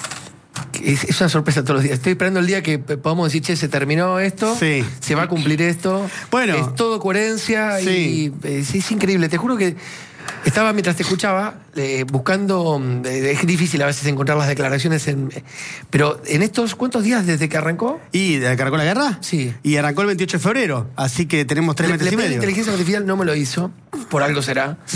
es, es una sorpresa todos los días. Estoy esperando el día que podamos decir, che, se terminó esto, sí. se va a cumplir esto. Bueno. Es todo coherencia sí. y es, es increíble. Te juro que estaba, mientras te escuchaba, eh, buscando, eh, es difícil a veces encontrar las declaraciones, en, eh, pero en estos, ¿cuántos días desde que arrancó? ¿Y desde que arrancó la guerra? Sí. Y arrancó el veintiocho de febrero, así que tenemos tres le, meses le y medio. La inteligencia artificial no me lo hizo, por algo será. Sí.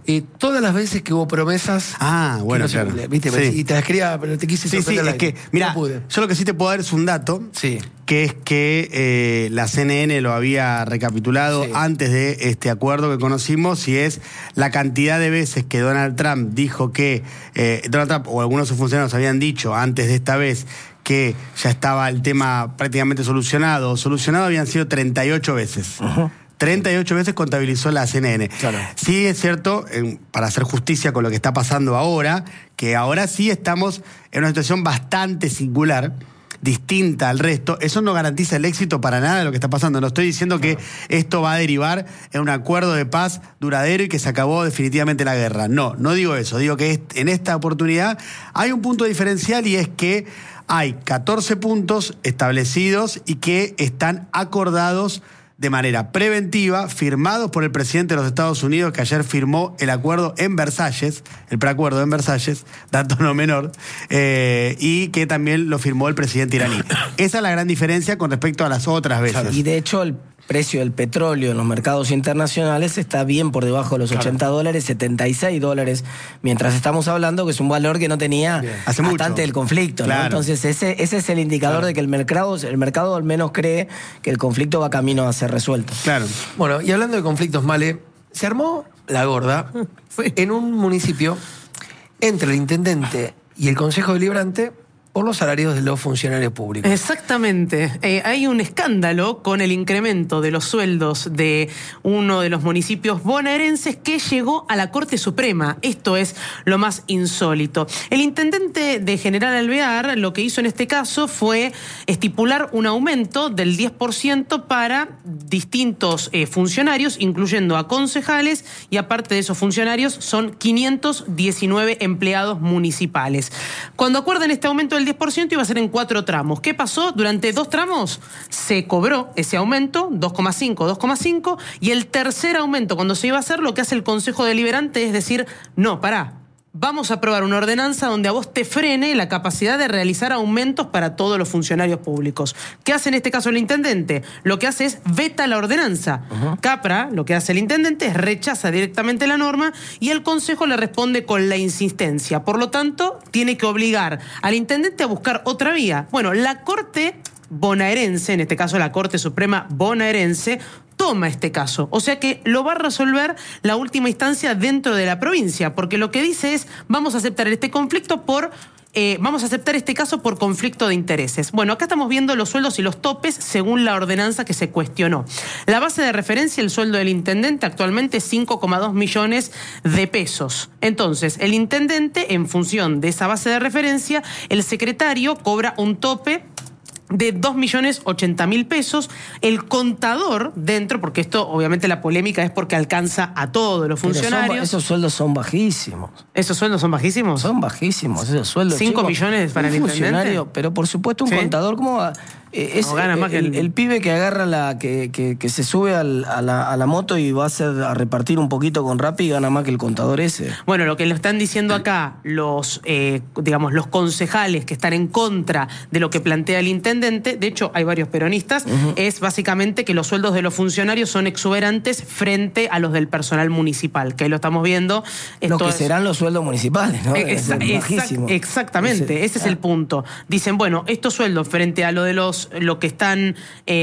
Eh, todas las veces que hubo promesas... Ah, bueno, no claro. Se, ¿viste? Sí. Y te las quería, pero te quise Sí, sí, es que, mira, no yo lo que sí te puedo dar es un dato, sí. que es que eh, la C N N lo había recapitulado sí. antes de este acuerdo que conocimos, y es la cantidad de veces que Donald Trump dijo que, eh, Donald Trump o algunos de sus funcionarios habían dicho antes de esta vez que ya estaba el tema prácticamente solucionado. Solucionado habían sido treinta y ocho veces. Uh-huh. treinta y ocho veces contabilizó la C N N. Claro. Sí es cierto, eh, para hacer justicia con lo que está pasando ahora, que ahora sí estamos en una situación bastante singular, distinta al resto. Eso no garantiza el éxito para nada de lo que está pasando. No estoy diciendo que esto va a derivar en un acuerdo de paz duradero y que se acabó definitivamente la guerra. No, no digo eso. Digo que en esta oportunidad hay un punto diferencial, y es que hay catorce puntos establecidos y que están acordados de manera preventiva, firmados por el presidente de los Estados Unidos, que ayer firmó el acuerdo en Versalles, el preacuerdo en Versalles, dato no menor, eh, y que también lo firmó el presidente iraní. Esa es la gran diferencia con respecto a las otras veces. Claro. Y de hecho el precio del petróleo en los mercados internacionales está bien por debajo de los claro. ochenta dólares, setenta y seis dólares, mientras estamos hablando que es un valor que no tenía bien. Hace hasta antes del conflicto. Claro. ¿no? Entonces ese, ese es el indicador claro. de que el mercado, el mercado al menos cree que el conflicto va camino a ser resuelto. Claro. Bueno, y hablando de conflictos, Male, se armó la gorda en un municipio entre el intendente y el Consejo Deliberante por los salarios de los funcionarios públicos. Exactamente. Eh, hay un escándalo con el incremento de los sueldos de uno de los municipios bonaerenses que llegó a la Corte Suprema. Esto es lo más insólito. El intendente de General Alvear lo que hizo en este caso fue estipular un aumento del diez por ciento para distintos eh, funcionarios, incluyendo a concejales, y aparte de esos funcionarios son quinientos diecinueve empleados municipales. Cuando acuerdan este aumento del diez por ciento iba a ser en cuatro tramos. ¿Qué pasó? Durante dos tramos se cobró ese aumento, dos coma cinco, dos coma cinco, y el tercer aumento, cuando se iba a hacer, lo que hace el Consejo Deliberante es decir, no, pará, vamos a aprobar una ordenanza donde a vos te frene la capacidad de realizar aumentos para todos los funcionarios públicos. ¿Qué hace en este caso el intendente? Lo que hace es veta la ordenanza. Uh-huh. Capra, lo que hace el intendente es rechaza directamente la norma y el Consejo le responde con la insistencia. Por lo tanto, tiene que obligar al intendente a buscar otra vía. Bueno, la Corte bonaerense, en este caso la Corte Suprema bonaerense, toma este caso. O sea que lo va a resolver la última instancia dentro de la provincia, porque lo que dice es, vamos a aceptar este conflicto por... Eh, vamos a aceptar este caso por conflicto de intereses. Bueno, acá estamos viendo los sueldos y los topes según la ordenanza que se cuestionó. La base de referencia, el sueldo del intendente, actualmente es cinco coma dos millones de pesos. Entonces, el intendente, en función de esa base de referencia, el secretario cobra un tope de dos millones ochenta mil pesos. El contador dentro, porque esto obviamente la polémica es porque alcanza a todos los funcionarios. Son, esos sueldos son bajísimos. ¿Esos sueldos son bajísimos? Son bajísimos esos sueldos. ¿Cinco millones para el intendente? Pero por supuesto un ¿Sí? contador, ¿cómo va? Eh, es, no gana más el, que el... el pibe que agarra la, que, que, que se sube al, a, la, a la moto y va a, hacer, a repartir un poquito con Rappi y gana más que el contador ese. Bueno, lo que le están diciendo acá los, eh, digamos, los concejales que están en contra de lo que plantea el intendente, de hecho hay varios peronistas, uh-huh. es básicamente que los sueldos de los funcionarios son exuberantes frente a los del personal municipal, que ahí lo estamos viendo. Lo que es... serán los sueldos municipales, ¿no? Exa exact exactamente, ese, ese es el punto. Dicen, bueno, estos sueldos frente a lo de los lo que están,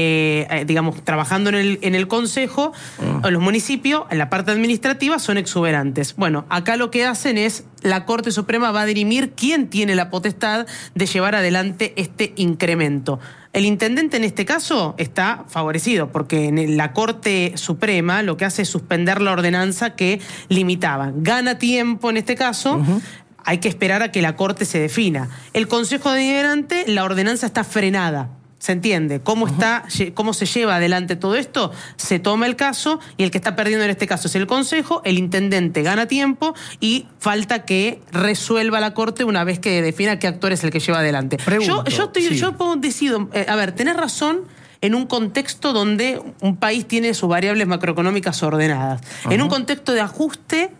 eh, digamos, trabajando en el, en el consejo, mm. en los municipios, en la parte administrativa, son exuberantes. Bueno, acá lo que hacen es, la Corte Suprema va a dirimir quién tiene la potestad de llevar adelante este incremento. El intendente en este caso está favorecido, porque en la Corte Suprema lo que hace es suspender la ordenanza que limitaba. Gana tiempo en este caso. Uh-huh. Hay que esperar a que la Corte se defina. El Consejo Deliberante, la ordenanza está frenada. ¿Se entiende? ¿Cómo, está, ¿Cómo se lleva adelante todo esto? Se toma el caso y el que está perdiendo en este caso es el Consejo, el intendente gana tiempo y falta que resuelva la Corte una vez que defina qué actor es el que lleva adelante. Pregunto, yo, yo, estoy, sí. yo decido, eh, a ver, tenés razón en un contexto donde un país tiene sus variables macroeconómicas ordenadas. Uh-huh. En un contexto de ajuste,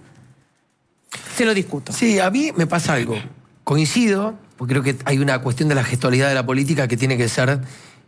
se lo discuto. Sí, a mí me pasa algo. Coincido, porque creo que hay una cuestión de la gestualidad de la política que tiene que ser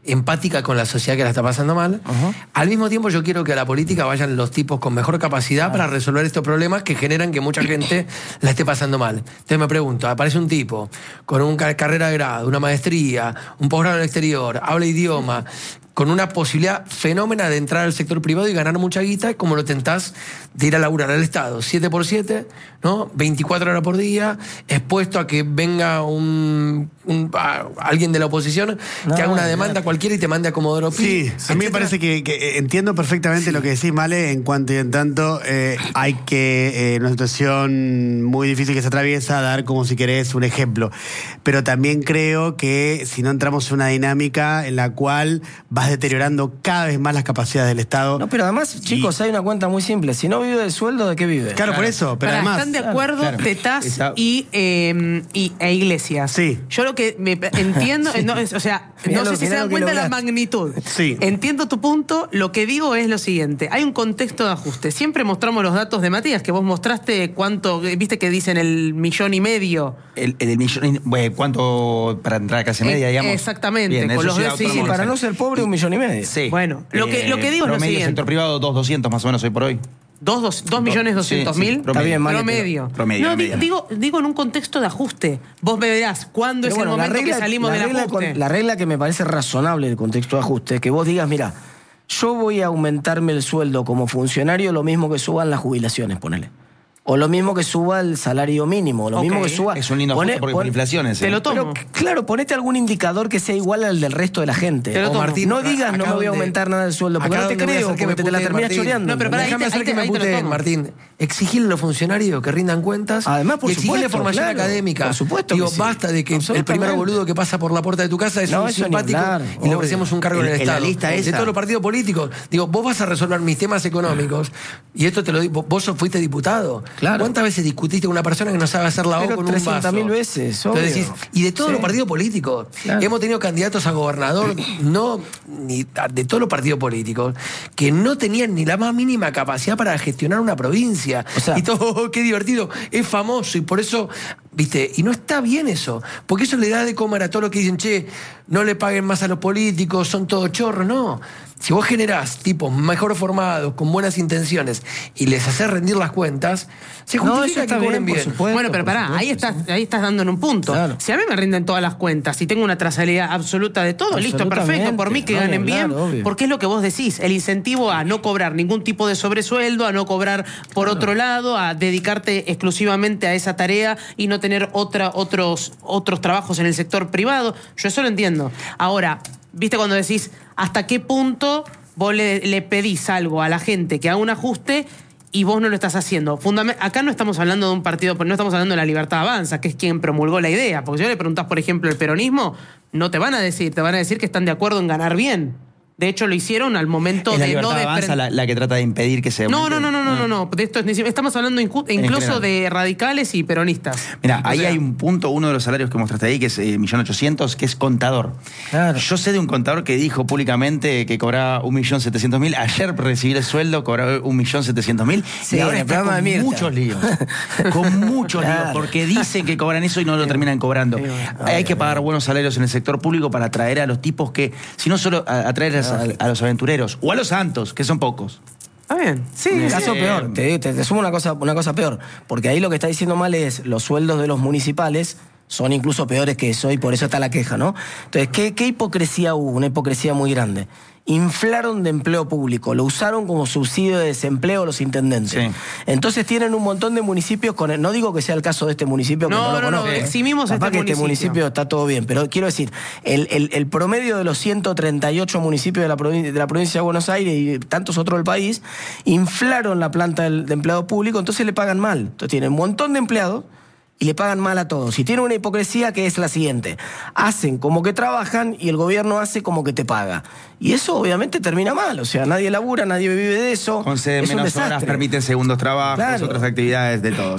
empática con la sociedad que la está pasando mal. Uh-huh. Al mismo tiempo yo quiero que a la política vayan los tipos con mejor capacidad uh-huh. para resolver estos problemas que generan que mucha gente la esté pasando mal. Entonces me pregunto, aparece un tipo con una carrera de grado, una maestría, un posgrado en el exterior, habla idioma, con una posibilidad fenómena de entrar al sector privado y ganar mucha guita, como lo tentás de ir a laburar al Estado, siete por siete, ¿no? veinticuatro horas por día, expuesto a que venga un, un a, alguien de la oposición no, que haga una demanda no. cualquiera y te mande a Comodoro Pi. Sí, a mí me parece que, que entiendo perfectamente sí. lo que decís, Male, en cuanto y en tanto eh, hay que, en eh, una situación muy difícil que se atraviesa, dar como si querés un ejemplo. Pero también creo que si no entramos en una dinámica en la cual vas deteriorando cada vez más las capacidades del Estado. No, pero además, chicos, y... hay una cuenta muy simple. Si no vive del sueldo, ¿de qué vive? Claro, claro. por eso. Pero Para, además... ¿Están de acuerdo claro, claro. Tetaz Está... y, eh, y, e Iglesias? Sí. Yo lo que me entiendo, sí. no, o sea, mirá no sé lo, si se dan cuenta de la magnitud. Sí. Entiendo tu punto. Lo que digo es lo siguiente. Hay un contexto de ajuste. Siempre mostramos los datos de Matías, que vos mostraste cuánto, viste que dicen el millón y medio. El, el millón, bueno, ¿cuánto para entrar a clase media, digamos? Exactamente. Bien, con los sí, sí, sí, para no ser pobre, un millón y medio. Sí. Bueno, lo que, lo que digo eh, es lo siguiente. sector privado, dos doscientos más o menos hoy por hoy. Dos, dos, dos millones doscientos mil. Sí, sí, promedio. Bien, promedio. promedio. No, promedio. Digo, digo en un contexto de ajuste. Vos verás cuándo es bueno, el momento regla, que salimos del ajuste. Con, la regla que me parece razonable del contexto de ajuste es que vos digas, mira, yo voy a aumentarme el sueldo como funcionario lo mismo que suban las jubilaciones, ponele. O lo mismo que suba el salario mínimo, lo okay. mismo que suba... Es un lindo ajuste porque por inflaciones. Te ¿eh? lo tomo. Pero, claro, ponete algún indicador que sea igual al del resto de la gente. Te lo o tomo. Martín, no digas no me voy a aumentar nada del sueldo, porque no te creo, porque te, te la terminas choreando. No, pero para déjame hacer que me puteen, Martín. Exigirle a los funcionarios que rindan cuentas. Además, por y exigirle supuesto, formación claro, académica. Por supuesto. Digo, basta de que el primer boludo que pasa por la puerta de tu casa es no, un simpático hablar, y le ofrecemos un cargo en el Estado. La lista esa. De todos los partidos políticos. Digo, vos vas a resolver mis temas económicos y esto te lo digo, vos fuiste diputado. ¿Cuántas veces discutiste con una persona que no sabe hacer la O con un vaso? mil veces, obvio. Entonces decís, y de todos sí. los partidos políticos. Claro. Hemos tenido candidatos a gobernador, no ni de todos los partidos políticos, que no tenían ni la más mínima capacidad para gestionar una provincia. O sea, y todo, oh, qué divertido, es famoso y por eso, viste, y no está bien eso, porque eso le da de comer a todos los que dicen, che, no le paguen más a los políticos, son todos chorros, no. Si vos generás tipos mejor formados, con buenas intenciones, y les haces rendir las cuentas, se justifica no, que cobren bien. Supuesto, bueno, pero pará, ahí estás, ahí estás dando en un punto. Claro. Si a mí me rinden todas las cuentas y tengo una trazabilidad absoluta de todo, listo, perfecto, por mí que ganen no, bien, claro, porque es lo que vos decís, el incentivo a no cobrar ningún tipo de sobresueldo, a no cobrar por claro. otro lado, a dedicarte exclusivamente a esa tarea y no tener otra, otros, otros trabajos en el sector privado. Yo eso lo entiendo. Ahora, ¿viste cuando decís hasta qué punto vos le, le pedís algo a la gente que haga un ajuste y vos no lo estás haciendo? Fundament- Acá no estamos hablando de un partido, no estamos hablando de la Libertad Avanza, que es quien promulgó la idea. Porque si vos le preguntás, por ejemplo, el peronismo, no te van a decir, te van a decir que están de acuerdo en ganar bien. De hecho, lo hicieron al momento ¿Es de la no Libertad Avanza la, la que trata de impedir que se No, no, no, no, no, no, no. De esto es, estamos hablando incu- incluso de radicales y peronistas. Mira, ahí o sea, hay un punto, uno de los salarios que mostraste ahí, que es un millón ochocientos mil, que es contador. Claro. Yo sé de un contador que dijo públicamente que cobraba un millón setecientos mil. Ayer recibí el sueldo, cobraba un millón setecientos mil. Sí, y ahora está con de muchos líos. Con muchos claro. líos, porque dicen que cobran eso y no lo terminan cobrando. Sí, bueno. Hay que pagar buenos salarios en el sector público para atraer a los tipos que, si no solo atraer a, a los aventureros, o a los santos, que son pocos. Está bien. Sí, en el sí. caso peor, te, te, te sumo una cosa, una cosa peor, porque ahí lo que está diciendo mal es los sueldos de los municipales son incluso peores que eso y por eso está la queja, ¿no? Entonces, ¿qué, qué hipocresía hubo? Una hipocresía muy grande. Inflaron de empleo público, lo usaron como subsidio de desempleo los intendentes. Sí. Entonces tienen un montón de municipios con el, no digo que sea el caso de este municipio, que no, no lo no, conozco. No, eximimos Capaz este que municipio. Este municipio está todo bien, pero quiero decir, el, el, el promedio de los ciento treinta y ocho municipios de la, provincia, de la provincia de Buenos Aires y tantos otros del país, inflaron la planta de, de empleado público, entonces le pagan mal. Entonces tienen un montón de empleados y le pagan mal a todos. Y tienen una hipocresía que es la siguiente. Hacen como que trabajan y el gobierno hace como que te paga. Y eso obviamente termina mal. O sea, nadie labura, nadie vive de eso. Conceden menos horas, permiten segundos trabajos, claro. otras actividades, de todo, sí.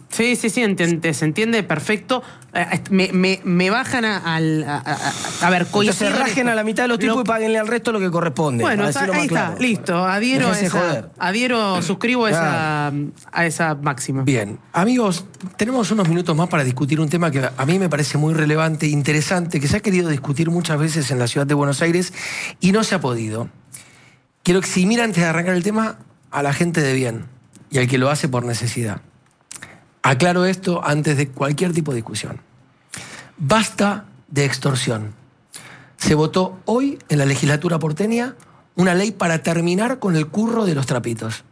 Sí, sí, sí, entiende, se entiende perfecto. Me, me, me bajan a, a, a, a ver, coinciden. Entonces rajen a la mitad de los tipos lo... y páguenle al resto lo que corresponde. Bueno, está, ahí claro. está, listo. Adhiero a esa, adhiero, suscribo a, claro. esa, a esa máxima. Bien, amigos, tenemos unos minutos más para discutir un tema que a mí me parece muy relevante, interesante, que se ha querido discutir muchas veces en la ciudad de Buenos Aires y no se ha podido. Quiero eximir antes de arrancar el tema a la gente de bien y al que lo hace por necesidad. Aclaro esto antes de cualquier tipo de discusión. Basta de extorsión. Se votó hoy en la legislatura porteña una ley para terminar con el curro de los trapitos.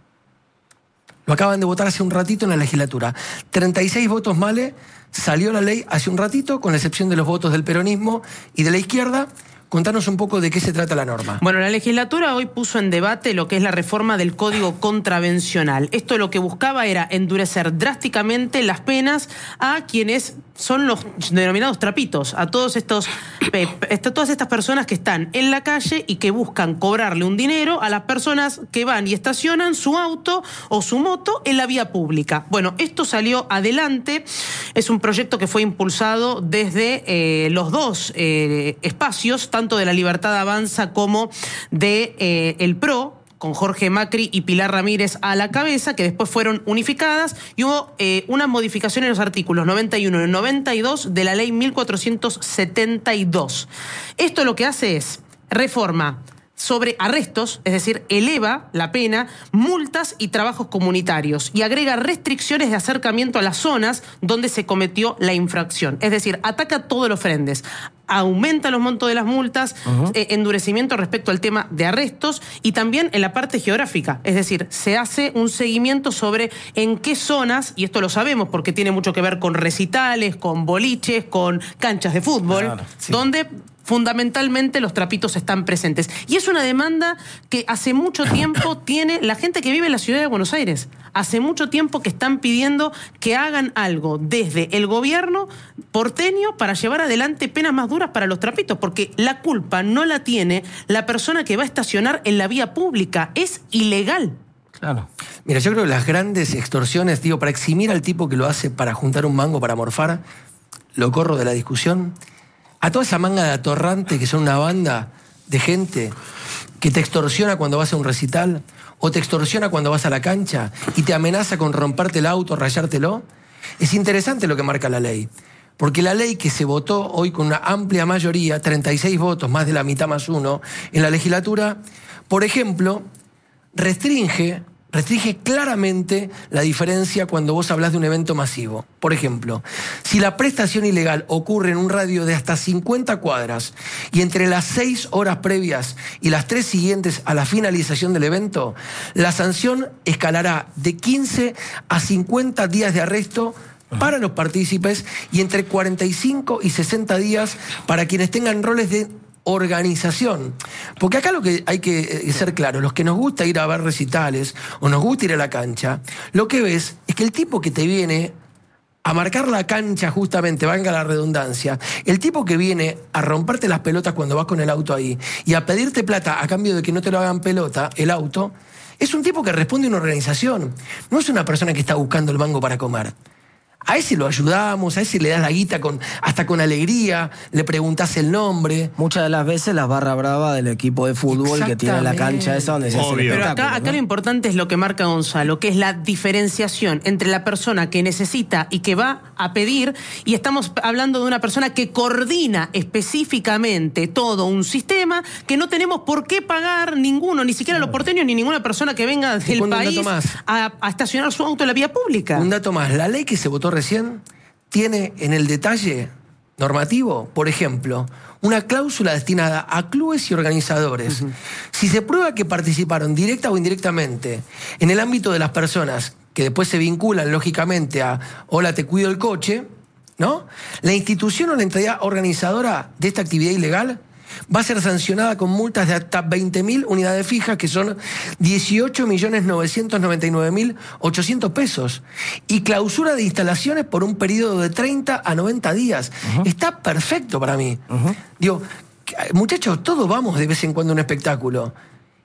Lo acaban de votar hace un ratito en la legislatura. treinta y seis votos male, salió la ley hace un ratito, con la excepción de los votos del peronismo y de la izquierda. Contanos un poco de qué se trata la norma. Bueno, la legislatura hoy puso en debate lo que es la reforma del Código Contravencional. Esto lo que buscaba era endurecer drásticamente las penas a quienes son los denominados trapitos, a todos estos, eh, a todas estas personas que están en la calle y que buscan cobrarle un dinero a las personas que van y estacionan su auto o su moto en la vía pública. Bueno, esto salió adelante. Es un proyecto que fue impulsado desde eh, los dos eh, espacios, tanto de La Libertad Avanza como de eh, el P R O, con Jorge Macri y Pilar Ramírez a la cabeza, que después fueron unificadas, y hubo eh, una modificación en los artículos noventa y uno y noventa y dos de la ley mil cuatrocientos setenta y dos. Esto lo que hace es reforma sobre arrestos, es decir, eleva la pena, multas y trabajos comunitarios, y agrega restricciones de acercamiento a las zonas donde se cometió la infracción. Es decir, ataca todos los frentes, aumenta los montos de las multas, uh-huh. eh, endurecimiento respecto al tema de arrestos y también en la parte geográfica. Es decir, se hace un seguimiento sobre en qué zonas, y esto lo sabemos porque tiene mucho que ver con recitales, con boliches, con canchas de fútbol, claro, sí. donde fundamentalmente los trapitos están presentes. Y es una demanda que hace mucho tiempo tiene la gente que vive en la ciudad de Buenos Aires. Hace mucho tiempo que están pidiendo que hagan algo desde el gobierno porteño para llevar adelante penas más duras para los trapitos, porque la culpa no la tiene la persona que va a estacionar en la vía pública. Es ilegal. Claro. Mira, yo creo que las grandes extorsiones, digo, para eximir al tipo que lo hace para juntar un mango para morfar, lo corro de la discusión. A toda esa manga de atorrante que son una banda de gente que te extorsiona cuando vas a un recital o te extorsiona cuando vas a la cancha y te amenaza con romperte el auto, rayártelo. Es interesante lo que marca la ley, porque la ley que se votó hoy con una amplia mayoría, treinta y seis votos, más de la mitad más uno, en la legislatura, por ejemplo, restringe... Restringe claramente la diferencia cuando vos hablas de un evento masivo. Por ejemplo, si la prestación ilegal ocurre en un radio de hasta cincuenta cuadras y entre las seis horas previas y las tres siguientes a la finalización del evento, la sanción escalará de quince a cincuenta días de arresto para los partícipes y entre cuarenta y cinco y sesenta días para quienes tengan roles de organización. Porque acá lo que hay que ser claro, los que nos gusta ir a ver recitales o nos gusta ir a la cancha, lo que ves es que el tipo que te viene a marcar la cancha justamente, valga la redundancia, el tipo que viene a romperte las pelotas cuando vas con el auto ahí y a pedirte plata a cambio de que no te lo hagan pelota, el auto, es un tipo que responde a una organización. No es una persona que está buscando el mango para comer. A ese lo ayudamos, a ese le das la guita con, hasta con alegría, le preguntás el nombre. Muchas de las veces la barra brava del equipo de fútbol que tiene la cancha esa donde se hace el espectáculo. Pero acá, acá ¿no? Lo importante es lo que marca Gonzalo, que es la diferenciación entre la persona que necesita y que va a pedir, y estamos hablando de una persona que coordina específicamente todo un sistema que no tenemos por qué pagar ninguno, ni siquiera los porteños, ni ninguna persona que venga del país a, a estacionar su auto en la vía pública. Un dato más, la ley que se votó recién tiene en el detalle normativo, por ejemplo, una cláusula destinada a clubes y organizadores. Uh-huh. Si se prueba que participaron directa o indirectamente en el ámbito de las personas que después se vinculan lógicamente a hola, te cuido el coche, ¿no? La institución o la entidad organizadora de esta actividad ilegal va a ser sancionada con multas de hasta veinte mil unidades fijas, que son dieciocho millones novecientos noventa y nueve mil ochocientos pesos, y clausura de instalaciones por un periodo de treinta a noventa días. Uh-huh. Está perfecto para mí. Uh-huh. Digo, muchachos, todos vamos de vez en cuando a un espectáculo.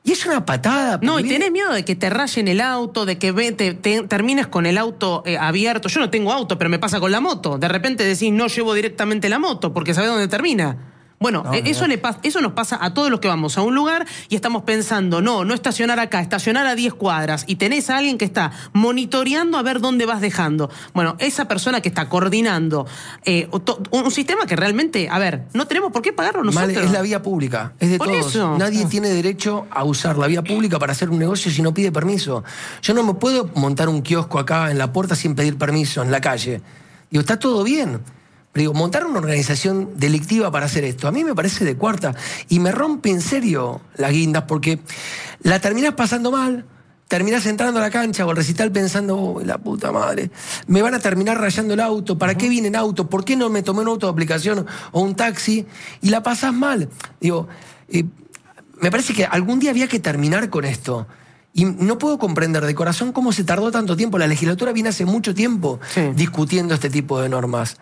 Y es una patada. No, y viene... tenés miedo de que te rayen el auto, de que ve, te, te, termines con el auto eh, abierto. Yo no tengo auto, pero me pasa con la moto. De repente decís, no llevo directamente la moto, porque sabés dónde termina. Bueno, no, eso, no. Le pasa, eso nos pasa a todos los que vamos a un lugar y estamos pensando, no, no estacionar acá, estacionar a diez cuadras. Y tenés a alguien que está monitoreando a ver dónde vas dejando. Bueno, esa persona que está coordinando eh, un, un sistema que realmente, a ver, no tenemos por qué pagarlo nosotros. Mal, es la vía pública, es de por todos. Eso. Nadie ah. tiene derecho a usar la vía pública para hacer un negocio si no pide permiso. Yo no me puedo montar un kiosco acá en la puerta sin pedir permiso, en la calle. Digo, está todo bien. Pero digo, montar una organización delictiva para hacer esto, a mí me parece de cuarta. Y me rompe en serio las guindas porque la terminás pasando mal, terminás entrando a la cancha o al recital pensando, oh, la puta madre, me van a terminar rayando el auto, ¿para uh-huh. qué viene en auto? ¿Por qué no me tomé un auto de aplicación o un taxi? Y la pasás mal. Digo, eh, me parece que algún día había que terminar con esto. Y no puedo comprender de corazón cómo se tardó tanto tiempo. La legislatura viene hace mucho tiempo sí. discutiendo este tipo de normas.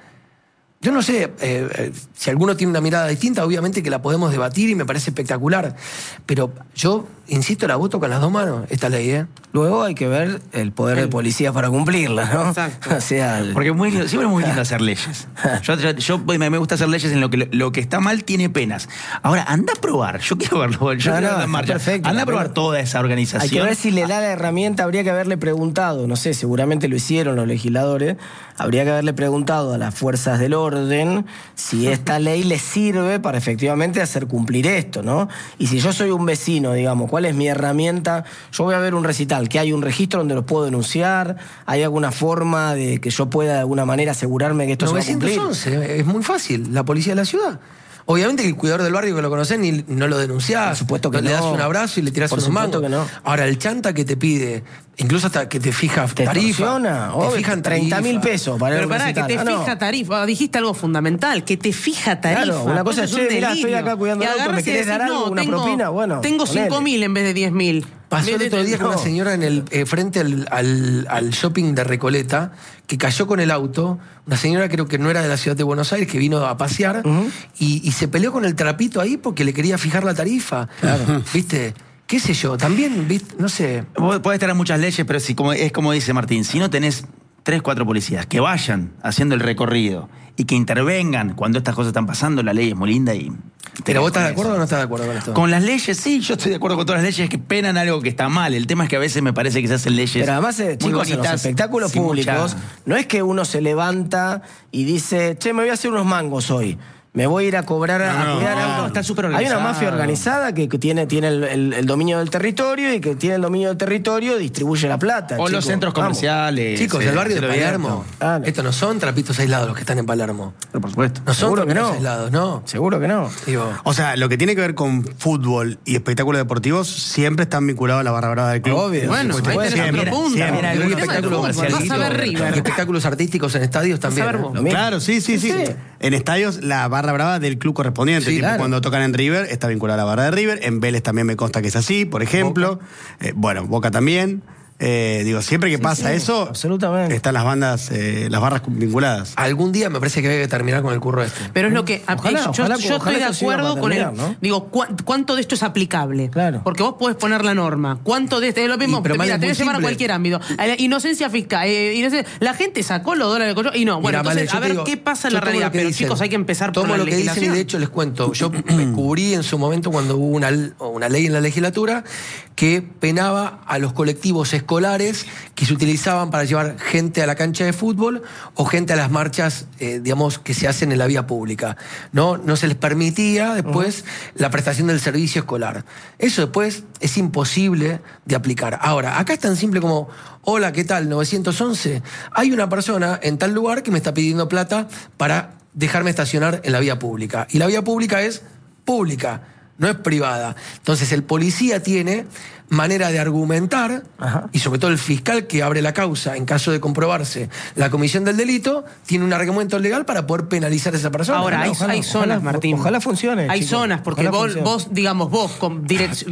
Yo no sé, eh, eh, si alguno tiene una mirada distinta, obviamente que la podemos debatir y me parece espectacular. Pero yo, insisto, la voto con las dos manos, esta ley, ¿eh? Luego hay que ver el poder el... de policía para cumplirla, ¿no? Exacto. O sea, el... Porque muy, siempre es muy lindo hacer leyes. Yo, yo, yo me gusta hacer leyes en lo que lo, lo que está mal tiene penas. Ahora, anda a probar, yo quiero verlo, yo no, quiero no, ver en marcha. Perfecto, anda a probar pero... toda esa organización. Hay que ver si le da la herramienta, habría que haberle preguntado, no sé, seguramente lo hicieron los legisladores, habría que haberle preguntado a las fuerzas del orden si esta ley les sirve para efectivamente hacer cumplir esto, ¿no? Y si yo soy un vecino, digamos, ¿cuál es mi herramienta? Yo voy a ver un recital, que hay un registro donde los puedo denunciar, hay alguna forma de que yo pueda de alguna manera asegurarme que esto se va a cumplir. novecientos once, es muy fácil, la policía de la ciudad. Obviamente que el cuidador del barrio que lo conocés ni, no lo denunciás. Por supuesto que no. Le das un abrazo y le tirás unos mangos. Que no. Ahora, el chanta que te pide, incluso hasta que te fija te tarifa. Te fijan treinta mil pesos para Pero el pará, recital. que te ah, fija no. tarifa. Dijiste algo fundamental, que te fija tarifa. Claro, una cosa es, che, mirá, estoy acá cuidando el auto, ¿me querés dar algo, no, una tengo, propina? Bueno, tengo cinco mil en vez de diez mil. Pasó el otro día con una señora en el eh, frente al, al, al shopping de Recoleta, que cayó con el auto, una señora creo que no era de la ciudad de Buenos Aires, que vino a pasear, uh-huh. y, y se peleó con el trapito ahí porque le quería fijar la tarifa. Claro. ¿Viste? ¿Qué sé yo? También, ¿viste? No sé. Puedes tener muchas leyes, pero si, como, es como dice Martín, si no tenés tres, cuatro policías que vayan haciendo el recorrido y que intervengan cuando estas cosas están pasando, la ley es muy linda y... ¿Pero vos estás de acuerdo o no estás de acuerdo con esto? Con las leyes, sí, yo estoy de acuerdo con todas las leyes que penan algo que está mal. El tema es que a veces me parece que se hacen leyes. Pero además, eh, chicos, en los espectáculos públicos, mucha... no es que uno se levanta y dice, che, me voy a hacer unos mangos hoy. Me voy a ir a cobrar, a, no, a cuidar no, algo. No, está súper Hay una mafia organizada que, que tiene, tiene el, el, el dominio del territorio y que tiene el dominio del territorio distribuye la plata. O chicos. Los centros comerciales. Chicos, se, el barrio de Palermo. Ah, Estos no son trapitos aislados los que están en Palermo. Pero por supuesto. No son Seguro trapitos que no. aislados, no. Seguro que no. Digo, o sea, lo que tiene que ver con fútbol y espectáculos deportivos siempre están vinculados a la barra brava del club. Obvio. Bueno, ahí tenés siempre, otro punto. siempre. Hay espectáculos comerciales. Vas a ver River. Y espectáculos artísticos en estadios también. ¿eh? Claro, sí, sí, sí, sí. En estadios, la barra brava del club correspondiente. Sí, tipo, claro. Cuando tocan en River, está vinculada a la barra de River. En Vélez también me consta que es así, por ejemplo. Eh, bueno, Boca también. Eh, digo, siempre que sí, pasa sí, eso, absolutamente. Están las bandas, eh, las barras vinculadas. Algún día me parece que hay que terminar con el curro este. Pero es lo que... Ojalá, yo ojalá, yo ojalá estoy de acuerdo con el... ¿no? Digo, ¿cu ¿cuánto de esto es aplicable? Claro. Porque vos podés poner la norma. ¿Cuánto de esto? Es lo mismo, Y, pero mira, es te voy a llevar a simple. cualquier ámbito. Eh, inocencia fiscal. Eh, inocencia, la gente sacó los dólares del colchón y no. Bueno, Mira, entonces, vale, a ver digo, qué pasa en yo la tomo realidad. lo que Pero dicen, chicos, hay que empezar por tomo la lo que dicen y legislación. de hecho les cuento. Yo me cubrí en su momento cuando hubo una, una ley en la legislatura que penaba a los colectivos escolares que se utilizaban para llevar gente a la cancha de fútbol o gente a las marchas, eh, digamos, que se hacen en la vía pública. No, no se les permitía después uh-huh. la prestación del servicio escolar. Eso después es imposible de aplicar. Ahora, acá es tan simple como, hola, ¿qué tal? novecientos once. Hay una persona en tal lugar que me está pidiendo plata para dejarme estacionar en la vía pública. Y la vía pública es pública, no es privada. Entonces el policía tiene manera de argumentar, Ajá. y sobre todo el fiscal que abre la causa en caso de comprobarse la comisión del delito, tiene un argumento legal para poder penalizar a esa persona. Ahora, ¿no? hay, ojalá, hay zonas, ojalá, Martín. Ojalá funcione. Hay chicos. zonas, porque vos, vos, digamos, vos con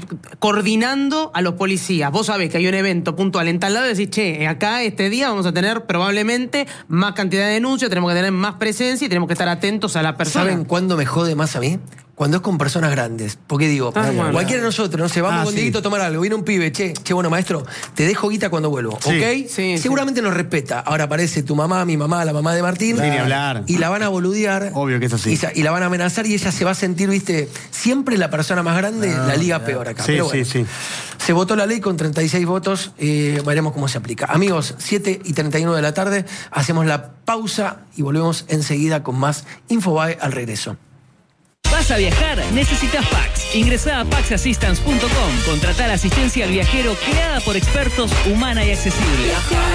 coordinando a los policías, vos sabés que hay un evento puntual en tal lado y decís, che, acá este día vamos a tener probablemente más cantidad de denuncias, tenemos que tener más presencia y tenemos que estar atentos a la persona. ¿Saben cuándo me jode más a mí? cuando es con personas grandes. Porque digo, Ah, bueno. cualquiera de nosotros, no sé, vamos Ah, con sí. Dieguito a tomar algo, viene un pibe, che, che, bueno, maestro, te dejo guita cuando vuelvo, Sí. ¿ok? Sí, Seguramente nos respeta. Ahora aparece tu mamá, mi mamá, la mamá de Martín. Sí, ni hablar. Y la van a boludear. Obvio que es así. Y, sa- y la van a amenazar y ella se va a sentir, viste, siempre la persona más grande, la liga peor acá. Sí, Pero sí, bueno, sí. se votó la ley con treinta y seis votos, eh, veremos cómo se aplica. Amigos, siete y treinta y uno de la tarde, hacemos la pausa y volvemos enseguida con más Infobae al regreso. ¿Vas a viajar? Necesitas Pax. Ingresá a pax assistance punto com. Contratá la asistencia al viajero creada por expertos, humana y accesible.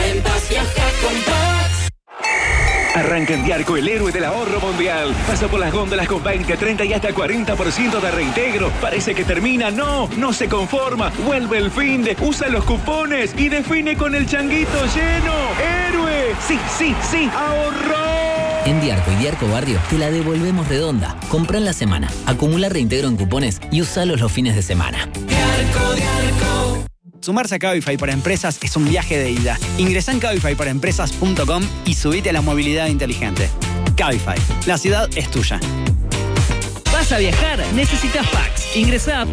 Arranca en Diarco el héroe del ahorro mundial. Pasa por las góndolas con veinte, treinta y hasta cuarenta por ciento de reintegro. Parece que termina. No, no se conforma. Vuelve el fin de. Usa los cupones y define con el changuito lleno. ¡Héroe! Sí, sí, sí. ¡Ahorró! En Diarco y Diarco Barrio te la devolvemos redonda. Comprá en la semana, acumula reintegro en cupones y usalos los fines de semana. Diarco, Diarco. Sumarse a Cabify para Empresas es un viaje de ida. Ingresá en cabify para empresas punto com y subite a la movilidad inteligente. Cabify, la ciudad es tuya. ¿Vas a viajar? Necesitas Pax. Ingresá a